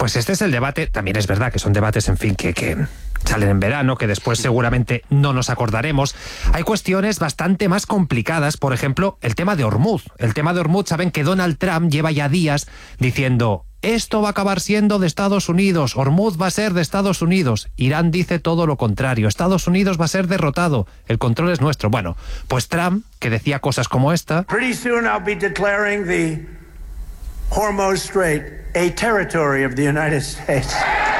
Pues este es el debate. También es verdad que son debates, en fin, que salen en verano, que después seguramente no nos acordaremos. Hay cuestiones bastante más complicadas, por ejemplo, el tema de Hormuz. El tema de Hormuz, saben que Donald Trump lleva ya días diciendo: esto va a acabar siendo de Estados Unidos, Hormuz va a ser de Estados Unidos. Irán dice todo lo contrario, Estados Unidos va a ser derrotado, el control es nuestro. Bueno, pues Trump, que decía cosas como esta... Pretty soon I'll be declaring the Hormuz Strait a territory of the United States.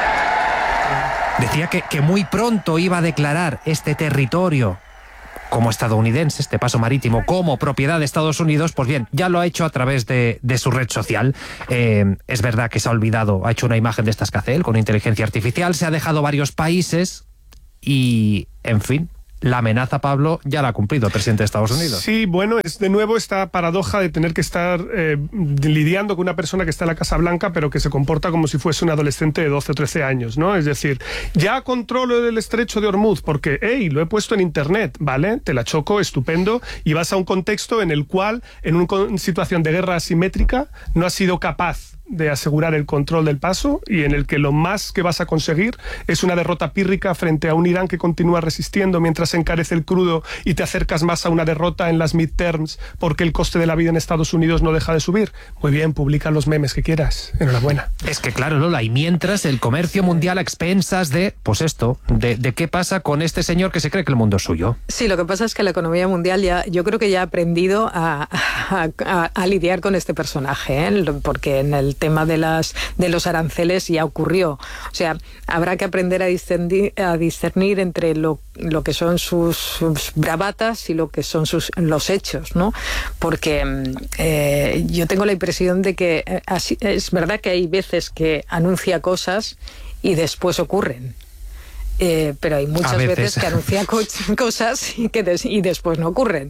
Decía que muy pronto iba a declarar este territorio como estadounidense, este paso marítimo, como propiedad de Estados Unidos. Pues bien, ya lo ha hecho a través de su red social. Es verdad que se ha olvidado, ha hecho una imagen de estas que hace él con inteligencia artificial, se ha dejado varios países y, en fin, la amenaza, Pablo, ya la ha cumplido el presidente de Estados Unidos. Sí, bueno, es de nuevo esta paradoja de tener que estar lidiando con una persona que está en la Casa Blanca, pero que se comporta como si fuese un adolescente de 12 o 13 años, ¿no? Es decir, ya controlo el estrecho de Hormuz porque, lo he puesto en internet, ¿vale? Te la choco, estupendo, y vas a un contexto en el cual, en una situación de guerra asimétrica, no has sido capaz de asegurar el control del paso y en el que lo más que vas a conseguir es una derrota pírrica frente a un Irán que continúa resistiendo mientras se encarece el crudo y te acercas más a una derrota en las midterms porque el coste de la vida en Estados Unidos no deja de subir. Muy bien, publica los memes que quieras. Enhorabuena. Es que claro, Lola, y mientras el comercio mundial a expensas de, pues esto, de qué pasa con este señor que se cree que el mundo es suyo. Sí, lo que pasa es que la economía mundial yo creo que ya ha aprendido a lidiar con este personaje, porque en el tema de los aranceles ya ocurrió. O sea, habrá que aprender a discernir entre lo que son sus bravatas y lo que son los hechos, ¿no? Porque yo tengo la impresión de que es verdad que hay veces que anuncia cosas y después ocurren. Pero hay muchas veces que anuncia cosas y después no ocurren.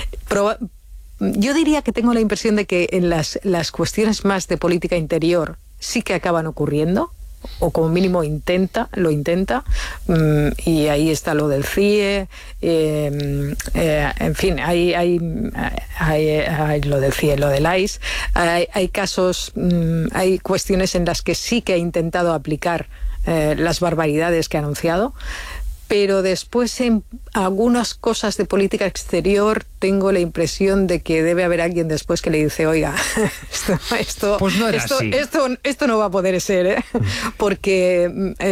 Yo diría que tengo la impresión de que en las cuestiones más de política interior sí que acaban ocurriendo, o como mínimo lo intenta, y ahí está lo del CIE, en fin, hay lo del CIE, lo del ICE, hay casos, hay cuestiones en las que sí que ha intentado aplicar las barbaridades que ha anunciado, pero después en algunas cosas de política exterior tengo la impresión de que debe haber alguien después que le dice: oiga, esto pues no era así. Esto no va a poder ser, ¿eh? Porque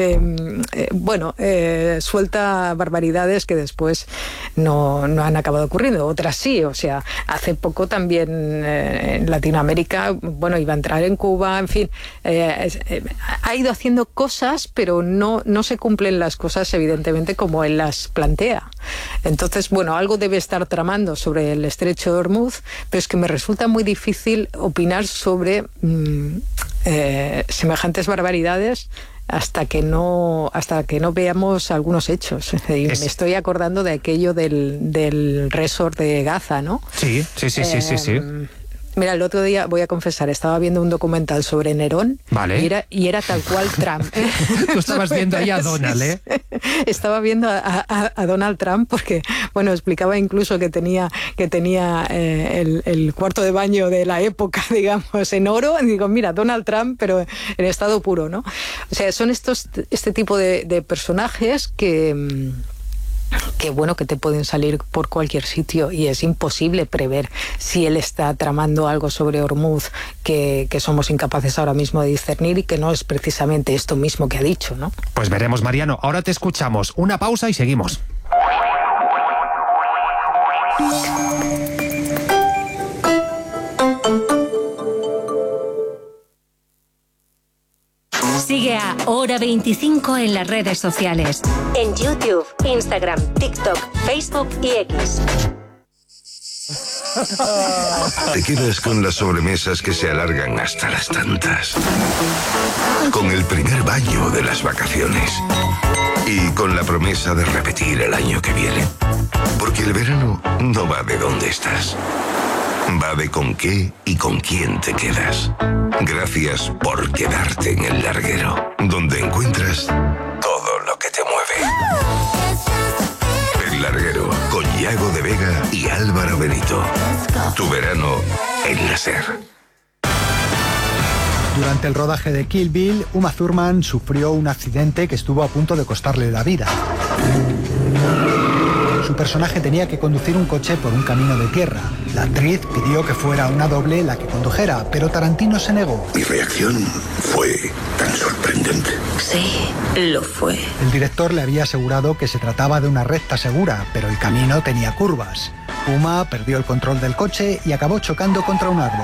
suelta barbaridades que después no han acabado ocurriendo. Otras sí, o sea, hace poco también en Latinoamérica, iba a entrar en Cuba, en fin, ha ido haciendo cosas, pero no se cumplen las cosas evidentemente como él las plantea. Entonces, algo debe estar tramando sobre el estrecho de Hormuz, pero es que me resulta muy difícil opinar sobre semejantes barbaridades hasta que no veamos algunos hechos. Y me estoy acordando de aquello del resort de Gaza, ¿no? Sí. Mira, el otro día, voy a confesar, estaba viendo un documental sobre Nerón, vale, y era tal cual Trump. Tú estabas viendo ahí a Donald, ¿eh? Estaba viendo a Donald Trump porque, explicaba incluso que tenía el cuarto de baño de la época, digamos, en oro. Y digo, mira, Donald Trump, pero en estado puro, ¿no? O sea, son este tipo de personajes que te pueden salir por cualquier sitio y es imposible prever si él está tramando algo sobre Hormuz que somos incapaces ahora mismo de discernir y que no es precisamente esto mismo que ha dicho, ¿no? Pues veremos, Mariano. Ahora te escuchamos. Una pausa y seguimos. Sigue a Hora 25 en las redes sociales. En YouTube, Instagram, TikTok, Facebook y X. Te quedas con las sobremesas que se alargan hasta las tantas. Con el primer baño de las vacaciones. Y con la promesa de repetir el año que viene. Porque el verano no va de dónde estás. Va de con qué y con quién te quedas. Gracias por quedarte en el larguero, donde encuentras todo lo que te mueve. El larguero, con Yago de Vega y Álvaro Benito. Tu verano en la SER. Durante el rodaje de Kill Bill, Uma Thurman sufrió un accidente que estuvo a punto de costarle la vida. Su personaje tenía que conducir un coche por un camino de tierra. La actriz pidió que fuera una doble la que condujera, pero Tarantino se negó. Mi reacción fue tan sorprendente. Sí, lo fue. El director le había asegurado que se trataba de una recta segura, pero el camino tenía curvas. Uma perdió el control del coche y acabó chocando contra un árbol.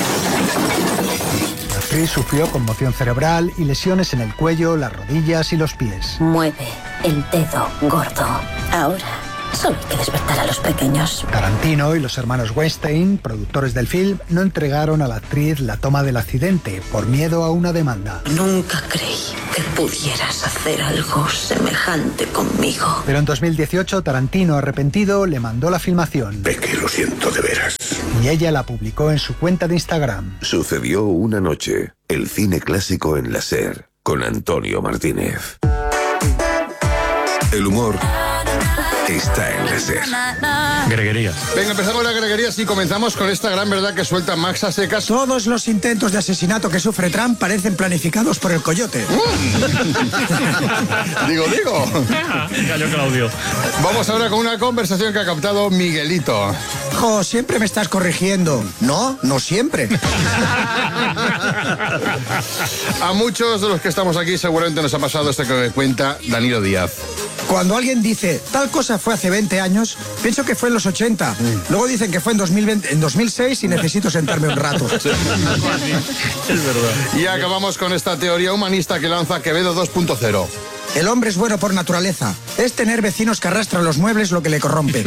La actriz sufrió conmoción cerebral y lesiones en el cuello, las rodillas y los pies. Mueve el dedo gordo. Ahora solo hay que despertar a los pequeños. Tarantino y los hermanos Weinstein, productores del film, no entregaron a la actriz la toma del accidente por miedo a una demanda. Nunca creí que pudieras hacer algo semejante conmigo. Pero en 2018, Tarantino, arrepentido, le mandó la filmación. Es que lo siento de veras. Y ella la publicó en su cuenta de Instagram. Sucedió una noche. El cine clásico en la SER, con Antonio Martínez. El humor está en la SER. Greguerías. Venga, empezamos las greguerías y comenzamos con esta gran verdad que suelta Max a secas. Todos los intentos de asesinato que sufre Trump parecen planificados por el coyote. Digo. Cayó Claudio. Vamos ahora con una conversación que ha captado Miguelito. Jo, siempre me estás corrigiendo. No siempre. A muchos de los que estamos aquí seguramente nos ha pasado esto que me cuenta Danilo Díaz. Cuando alguien dice, tal cosa fue hace 20 años, pienso que fue en los 80. Luego dicen que fue en 2006 y necesito sentarme un rato. Es verdad. Y acabamos con esta teoría humanista que lanza Quevedo 2.0. El hombre es bueno por naturaleza. Es tener vecinos que arrastran los muebles lo que le corrompe.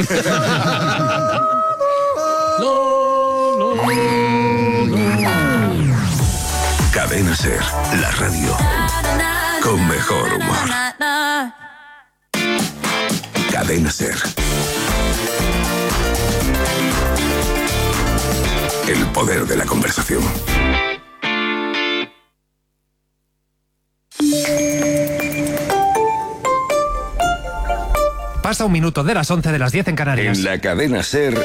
Cadena SER, la radio con mejor humor. Cadena SER. El poder de la conversación. Pasa un minuto de las 11 de las 10 en Canarias. En la Cadena SER,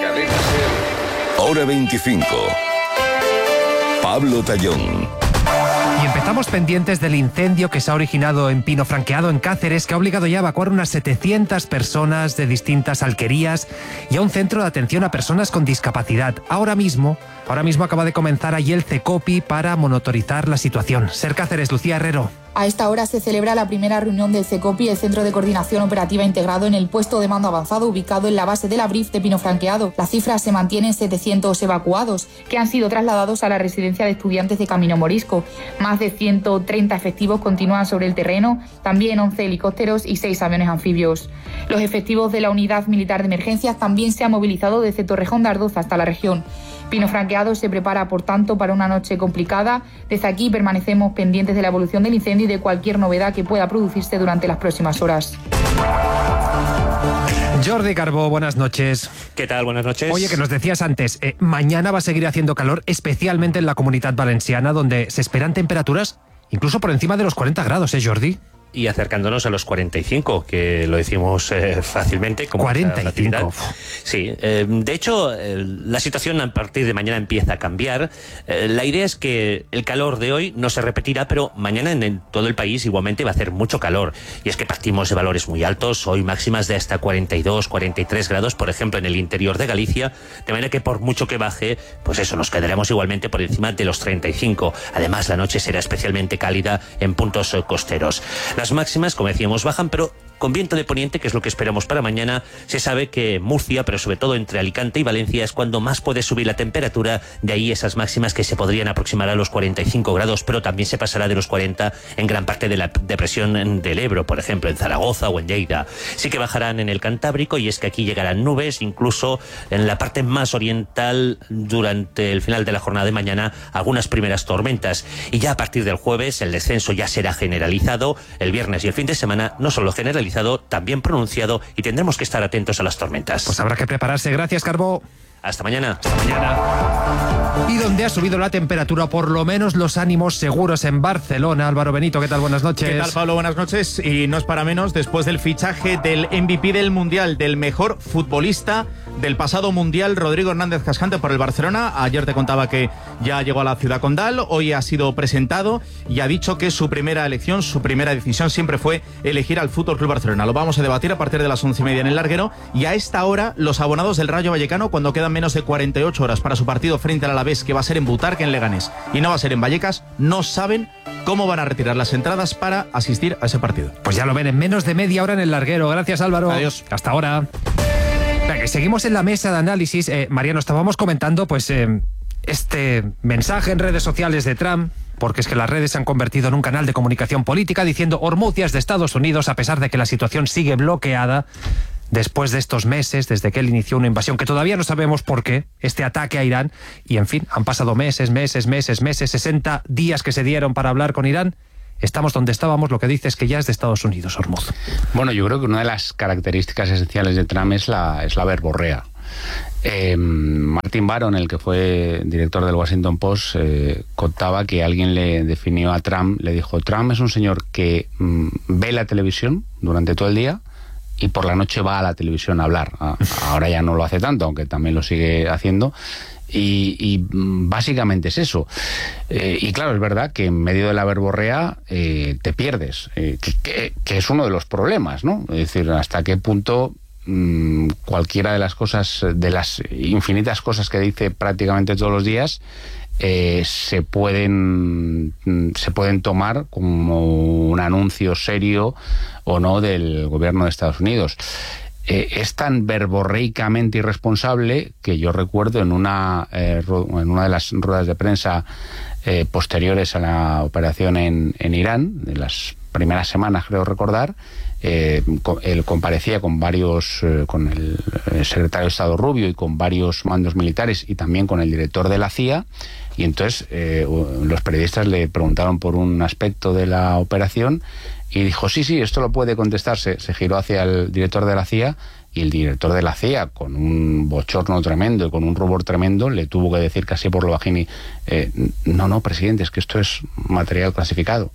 hora 25. Pablo Tallón. Y empezamos pendientes del incendio que se ha originado en Pino Franqueado, en Cáceres, que ha obligado ya a evacuar unas 700 personas de distintas alquerías y a un centro de atención a personas con discapacidad. Ahora mismo acaba de comenzar allí el CECOPI para monitorizar la situación. SER Cáceres, Lucía Herrero. A esta hora se celebra la primera reunión del CECOPI, el Centro de Coordinación Operativa Integrado, en el puesto de mando avanzado ubicado en la base de la BRIF de Pino Franqueado. La cifra se mantiene en 700 evacuados, que han sido trasladados a la residencia de estudiantes de Camino Morisco. Más de 130 efectivos continúan sobre el terreno, también 11 helicópteros y 6 aviones anfibios. Los efectivos de la Unidad Militar de Emergencias también se han movilizado desde Torrejón de Ardoz hasta la región. Pino Franqueado se prepara, por tanto, para una noche complicada. Desde aquí permanecemos pendientes de la evolución del incendio y de cualquier novedad que pueda producirse durante las próximas horas. Jordi Carbó, buenas noches. ¿Qué tal? Buenas noches. Oye, que nos decías antes, mañana va a seguir haciendo calor, especialmente en la Comunidad Valenciana, donde se esperan temperaturas incluso por encima de los 40 grados, Jordi. Y acercándonos a los 45, que lo decimos fácilmente. Como 45. Sí, de hecho, la situación a partir de mañana empieza a cambiar. La idea es que el calor de hoy no se repetirá, pero mañana en todo el país igualmente va a hacer mucho calor. Y es que partimos de valores muy altos, hoy máximas de hasta 42, 43 grados, por ejemplo, en el interior de Galicia, de manera que por mucho que baje, pues eso, nos quedaremos igualmente por encima de los 35. Además, la noche será especialmente cálida en puntos costeros. Las máximas, como decíamos, bajan, pero con viento de poniente, que es lo que esperamos para mañana. Se sabe que Murcia, pero sobre todo entre Alicante y Valencia, es cuando más puede subir la temperatura. De ahí esas máximas que se podrían aproximar a los 45 grados, pero también se pasará de los 40 en gran parte de la depresión del Ebro, por ejemplo, en Zaragoza o en Lleida. Sí que bajarán en el Cantábrico, y es que aquí llegarán nubes, incluso en la parte más oriental, durante el final de la jornada de mañana, algunas primeras tormentas. Y ya a partir del jueves el descenso ya será generalizado. El viernes y el fin de semana no solo generalizado, también pronunciado, y tendremos que estar atentos a las tormentas. Pues habrá que prepararse. Gracias, Carbó. Hasta mañana. Hasta mañana. Y donde ha subido la temperatura, por lo menos los ánimos seguros en Barcelona. Álvaro Benito, ¿qué tal? Buenas noches. ¿Qué tal, Pablo? Buenas noches. Y no es para menos, después del fichaje del MVP del Mundial, del mejor futbolista del pasado Mundial, Rodrigo Hernández Cascante, por el Barcelona. Ayer te contaba que ya llegó a la ciudad condal, hoy ha sido presentado y ha dicho que su primera elección, su primera decisión siempre fue elegir al Fútbol Club Barcelona. Lo vamos a debatir a partir de las 11:30 en el Larguero, y a esta hora los abonados del Rayo Vallecano, cuando quedan menos de 48 horas para su partido frente al Alavés, que va a ser en Butarque, en Leganés, y no va a ser en Vallecas, no saben cómo van a retirar las entradas para asistir a ese partido. Pues ya lo ven en menos de media hora en el Larguero. Gracias, Álvaro. Adiós. Hasta ahora. Venga, seguimos en la mesa de análisis. Mariano, estábamos comentando este mensaje en redes sociales de Trump, porque es que las redes se han convertido en un canal de comunicación política diciendo Hormuz ya es de Estados Unidos, a pesar de que la situación sigue bloqueada después de estos meses, desde que él inició una invasión que todavía no sabemos por qué, este ataque a Irán, y en fin, han pasado meses, 60 días que se dieron para hablar con Irán. Estamos donde estábamos, lo que dice es que ya es de Estados Unidos, Hormuz. Bueno, yo creo que una de las características esenciales de Trump es la verborrea. Martin Baron, el que fue director del Washington Post, contaba que alguien le definió a Trump, le dijo: Trump es un señor que ve la televisión durante todo el día y por la noche va a la televisión a hablar. Ahora ya no lo hace tanto, aunque también lo sigue haciendo. Y básicamente es eso. Y claro, es verdad que en medio de la verborrea te pierdes, que es uno de los problemas, ¿no? Es decir, hasta qué punto cualquiera de las cosas, de las infinitas cosas que dice prácticamente todos los días, se pueden tomar como un anuncio serio o no del gobierno de Estados Unidos. Es tan verborreicamente irresponsable que yo recuerdo en una de las ruedas de prensa posteriores a la operación en Irán, de las primeras semanas, creo recordar, él comparecía con el secretario de Estado Rubio y con varios mandos militares y también con el director de la CIA, y entonces los periodistas le preguntaron por un aspecto de la operación y dijo: sí, esto lo puede contestar. Se giró hacia el director de la CIA y el director de la CIA, con un bochorno tremendo y con un rubor tremendo, le tuvo que decir casi por lo bajini: no, presidente, es que esto es material clasificado.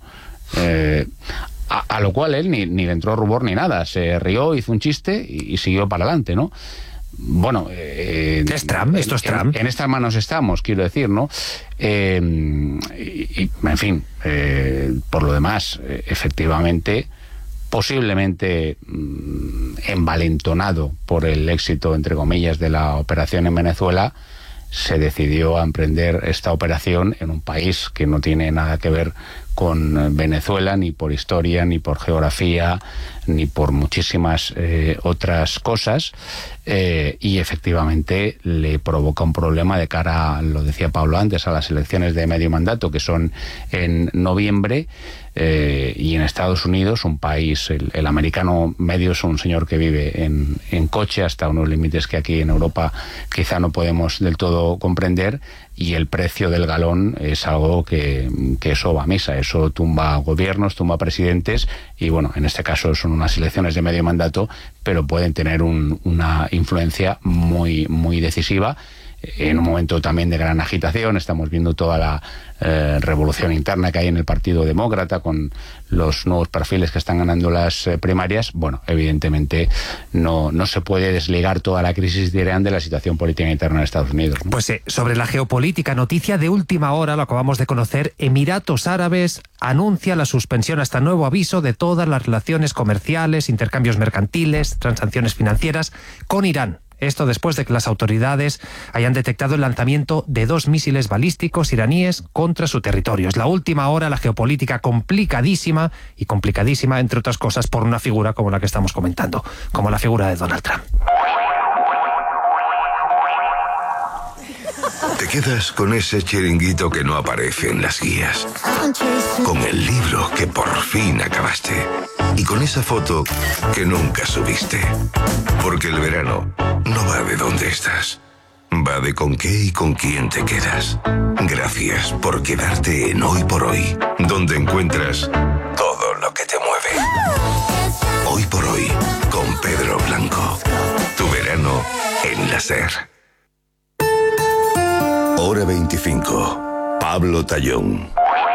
A lo cual él ni le entró rubor ni nada, se rió, hizo un chiste y siguió para adelante, ¿no? Bueno, ¿es Trump? ¿Esto es Trump? En estas manos estamos, quiero decir, ¿no? En fin, por lo demás, efectivamente, posiblemente envalentonado por el éxito, entre comillas, de la operación en Venezuela, se decidió a emprender esta operación en un país que no tiene nada que ver con Venezuela, ni por historia, ni por geografía, ni por muchísimas otras cosas, y efectivamente le provoca un problema de cara, lo decía Pablo antes, a las elecciones de medio mandato, que son en noviembre, y en Estados Unidos, un país, el americano medio es un señor que vive en coche hasta unos límites que aquí en Europa quizá no podemos del todo comprender, y el precio del galón es algo que eso va a misa, eso tumba gobiernos, tumba presidentes, y bueno, en este caso son unas elecciones de medio mandato, pero pueden tener una influencia muy, muy decisiva en un momento también de gran agitación. Estamos viendo toda la revolución interna que hay en el Partido Demócrata con los nuevos perfiles que están ganando las primarias. Bueno, evidentemente no se puede desligar toda la crisis de Irán de la situación política interna en Estados Unidos, ¿no? Pues sobre la geopolítica, noticia de última hora, lo acabamos de conocer: Emiratos Árabes anuncia la suspensión hasta nuevo aviso de todas las relaciones comerciales, intercambios mercantiles, transacciones financieras con Irán. Esto después de que las autoridades hayan detectado el lanzamiento de 2 misiles balísticos iraníes contra su territorio. Es la última hora, la geopolítica complicadísima, entre otras cosas, por una figura como la que estamos comentando, como la figura de Donald Trump. Te quedas con ese chiringuito que no aparece en las guías, con el libro que por fin acabaste y con esa foto que nunca subiste. Porque el verano no va de dónde estás, va de con qué y con quién te quedas. Gracias por quedarte en Hoy por Hoy, donde encuentras todo lo que te mueve. Hoy por Hoy, con Pedro Blanco. Tu verano en la SER. Hora 25. Pablo Tallón.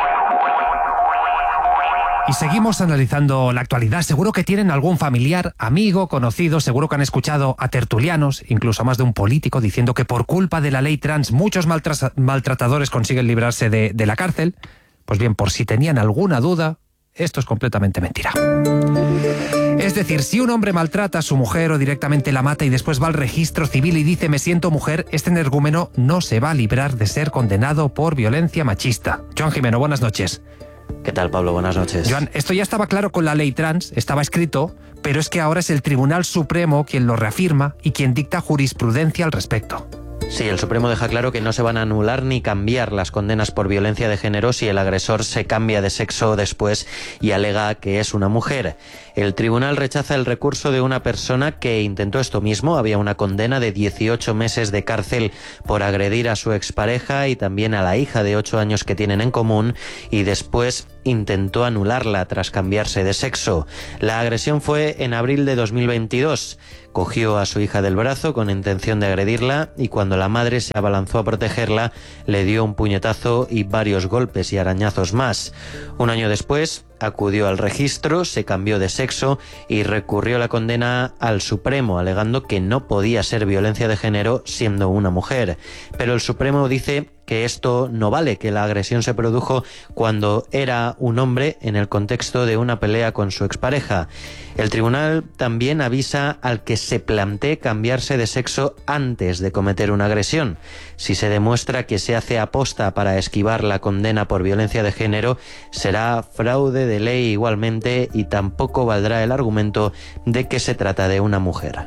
Y seguimos analizando la actualidad. Seguro que tienen algún familiar, amigo, conocido, seguro que han escuchado a tertulianos, incluso a más de un político, diciendo que por culpa de la ley trans muchos maltratadores consiguen librarse de la cárcel. Pues bien, por si tenían alguna duda, esto es completamente mentira. Es decir, si un hombre maltrata a su mujer o directamente la mata y después va al registro civil y dice me siento mujer, este energúmeno no se va a librar de ser condenado por violencia machista. Joan Jimeno, buenas noches. ¿Qué tal, Pablo? Buenas noches. Joan, esto ya estaba claro con la ley trans, estaba escrito, pero es que ahora es el Tribunal Supremo quien lo reafirma y quien dicta jurisprudencia al respecto. Sí, el Supremo deja claro que no se van a anular ni cambiar las condenas por violencia de género si el agresor se cambia de sexo después y alega que es una mujer. El tribunal rechaza el recurso de una persona que intentó esto mismo. Había una condena de 18 meses de cárcel por agredir a su expareja y también a la hija de 8 años que tienen en común, y después intentó anularla tras cambiarse de sexo. La agresión fue en abril de 2022. Cogió a su hija del brazo con intención de agredirla y cuando la madre se abalanzó a protegerla, le dio un puñetazo y varios golpes y arañazos más. Un año después, acudió al registro, se cambió de sexo y recurrió la condena al Supremo, alegando que no podía ser violencia de género siendo una mujer. Pero el Supremo dice que esto no vale, que la agresión se produjo cuando era un hombre en el contexto de una pelea con su expareja. El tribunal también avisa al que se plantee cambiarse de sexo antes de cometer una agresión. Si se demuestra que se hace aposta para esquivar la condena por violencia de género, será fraude de ley igualmente y tampoco valdrá el argumento de que se trata de una mujer.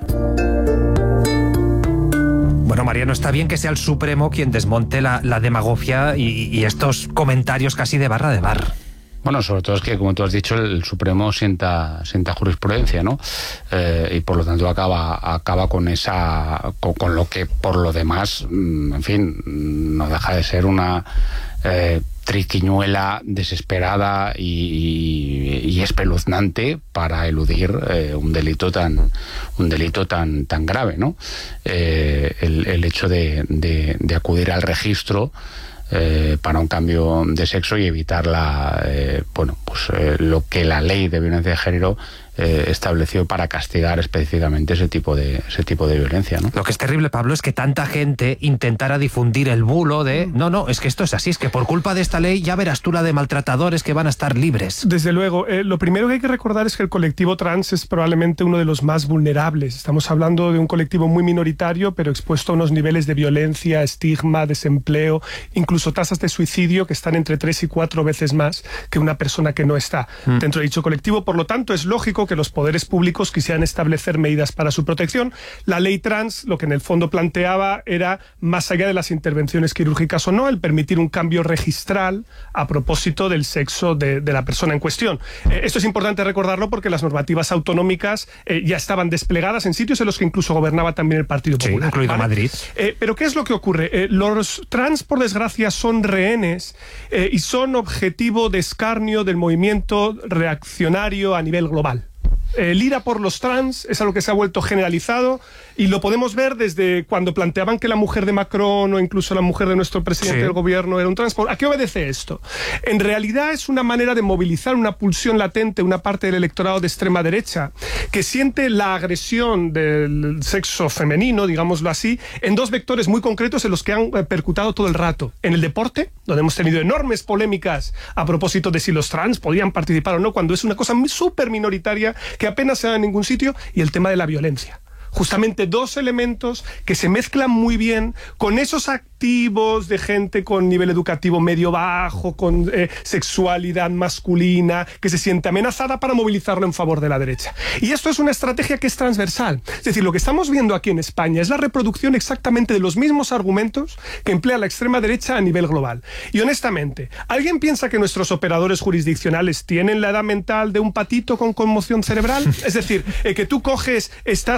Bueno, Mariano, está bien que sea el Supremo quien desmonte la demagogia y estos comentarios casi de barra de bar. Bueno, sobre todo es que, como tú has dicho, el Supremo sienta jurisprudencia, ¿no? Y por lo tanto acaba con con lo que por lo demás, en fin, no deja de ser una triquiñuela desesperada y espeluznante para eludir un delito tan grave, ¿no? El hecho de acudir al registro para un cambio de sexo y evitar lo que la ley de violencia de género estableció para castigar específicamente ese tipo de violencia, ¿no? Lo que es terrible, Pablo, es que tanta gente intentara difundir el bulo de no, es que esto es así, es que por culpa de esta ley ya verás tú la de maltratadores que van a estar libres. Desde luego, lo primero que hay que recordar es que el colectivo trans es probablemente uno de los más vulnerables. Estamos hablando de un colectivo muy minoritario, pero expuesto a unos niveles de violencia, estigma, desempleo, incluso tasas de suicidio que están entre 3 y 4 veces más que una persona que no está dentro de dicho colectivo. Por lo tanto, es lógico que los poderes públicos quisieran establecer medidas para su protección. La ley trans lo que en el fondo planteaba era, más allá de las intervenciones quirúrgicas o no, el permitir un cambio registral a propósito del sexo de la persona en cuestión. Esto es importante recordarlo porque las normativas autonómicas ya estaban desplegadas en sitios en los que incluso gobernaba también el Partido Popular. Sí, incluido Madrid. Pero ¿qué es lo que ocurre? Los trans, por desgracia, son rehenes y son objetivo de escarnio del movimiento reaccionario a nivel global. El ira por los trans es algo que se ha vuelto generalizado y lo podemos ver desde cuando planteaban que la mujer de Macron o incluso la mujer de nuestro presidente del gobierno era un trans. ¿A qué obedece esto? En realidad es una manera de movilizar una pulsión latente, una parte del electorado de extrema derecha que siente la agresión del sexo femenino, digámoslo así, en dos vectores muy concretos en los que han percutado todo el rato. En el deporte, donde hemos tenido enormes polémicas a propósito de si los trans podían participar o no, cuando es una cosa súper minoritaria que apenas se da en ningún sitio, y el tema de la violencia. Justamente dos elementos que se mezclan muy bien con esos activos de gente con nivel educativo medio bajo, con sexualidad masculina, que se siente amenazada para movilizarlo en favor de la derecha. Y esto es una estrategia que es transversal. Es decir, lo que estamos viendo aquí en España es la reproducción exactamente de los mismos argumentos que emplea la extrema derecha a nivel global. Y honestamente, ¿alguien piensa que nuestros operadores jurisdiccionales tienen la edad mental de un patito con conmoción cerebral? Es decir, que tú coges, estás condenado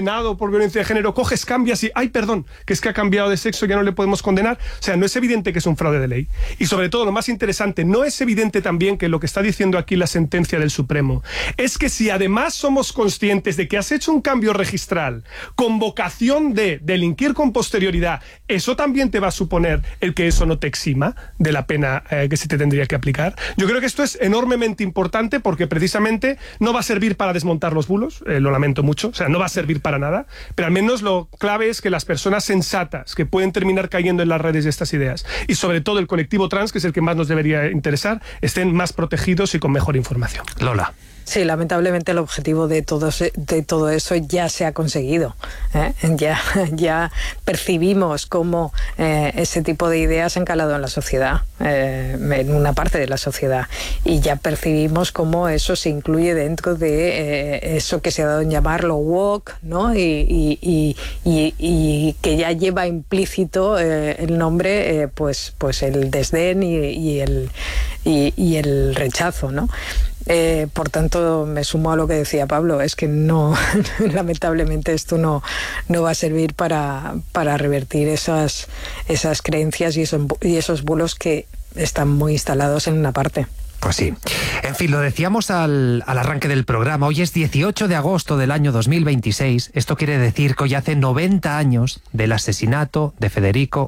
condenado por violencia de género, coges, cambias y, ay, perdón, que es que ha cambiado de sexo, ya no le podemos condenar. O sea, no es evidente que es un fraude de ley. Y sobre todo, lo más interesante, no es evidente también que lo que está diciendo aquí la sentencia del Supremo es que si además somos conscientes de que has hecho un cambio registral con vocación de delinquir con posterioridad, eso también te va a suponer el que eso no te exima de la pena que se te tendría que aplicar. Yo creo que esto es enormemente importante porque precisamente no va a servir para desmontar los bulos, lo lamento mucho, o sea, no va a servir para nada, pero al menos lo clave es que las personas sensatas que pueden terminar cayendo en las redes de estas ideas y sobre todo el colectivo trans, que es el que más nos debería interesar, estén más protegidos y con mejor información. Lola. Sí, lamentablemente el objetivo de todo eso ya se ha conseguido. Ya percibimos cómo ese tipo de ideas han calado en la sociedad, en una parte de la sociedad, y ya percibimos cómo eso se incluye dentro de eso que se ha dado en llamar lo woke, ¿no? Y que ya lleva implícito el nombre, pues el desdén y el rechazo, ¿no? Por tanto, me sumo a lo que decía Pablo, es que no, lamentablemente esto no va a servir para revertir esas creencias y esos bulos que están muy instalados en una parte. Pues sí. En fin, lo decíamos al arranque del programa. Hoy es 18 de agosto del año 2026. Esto quiere decir que hoy hace 90 años del asesinato de Federico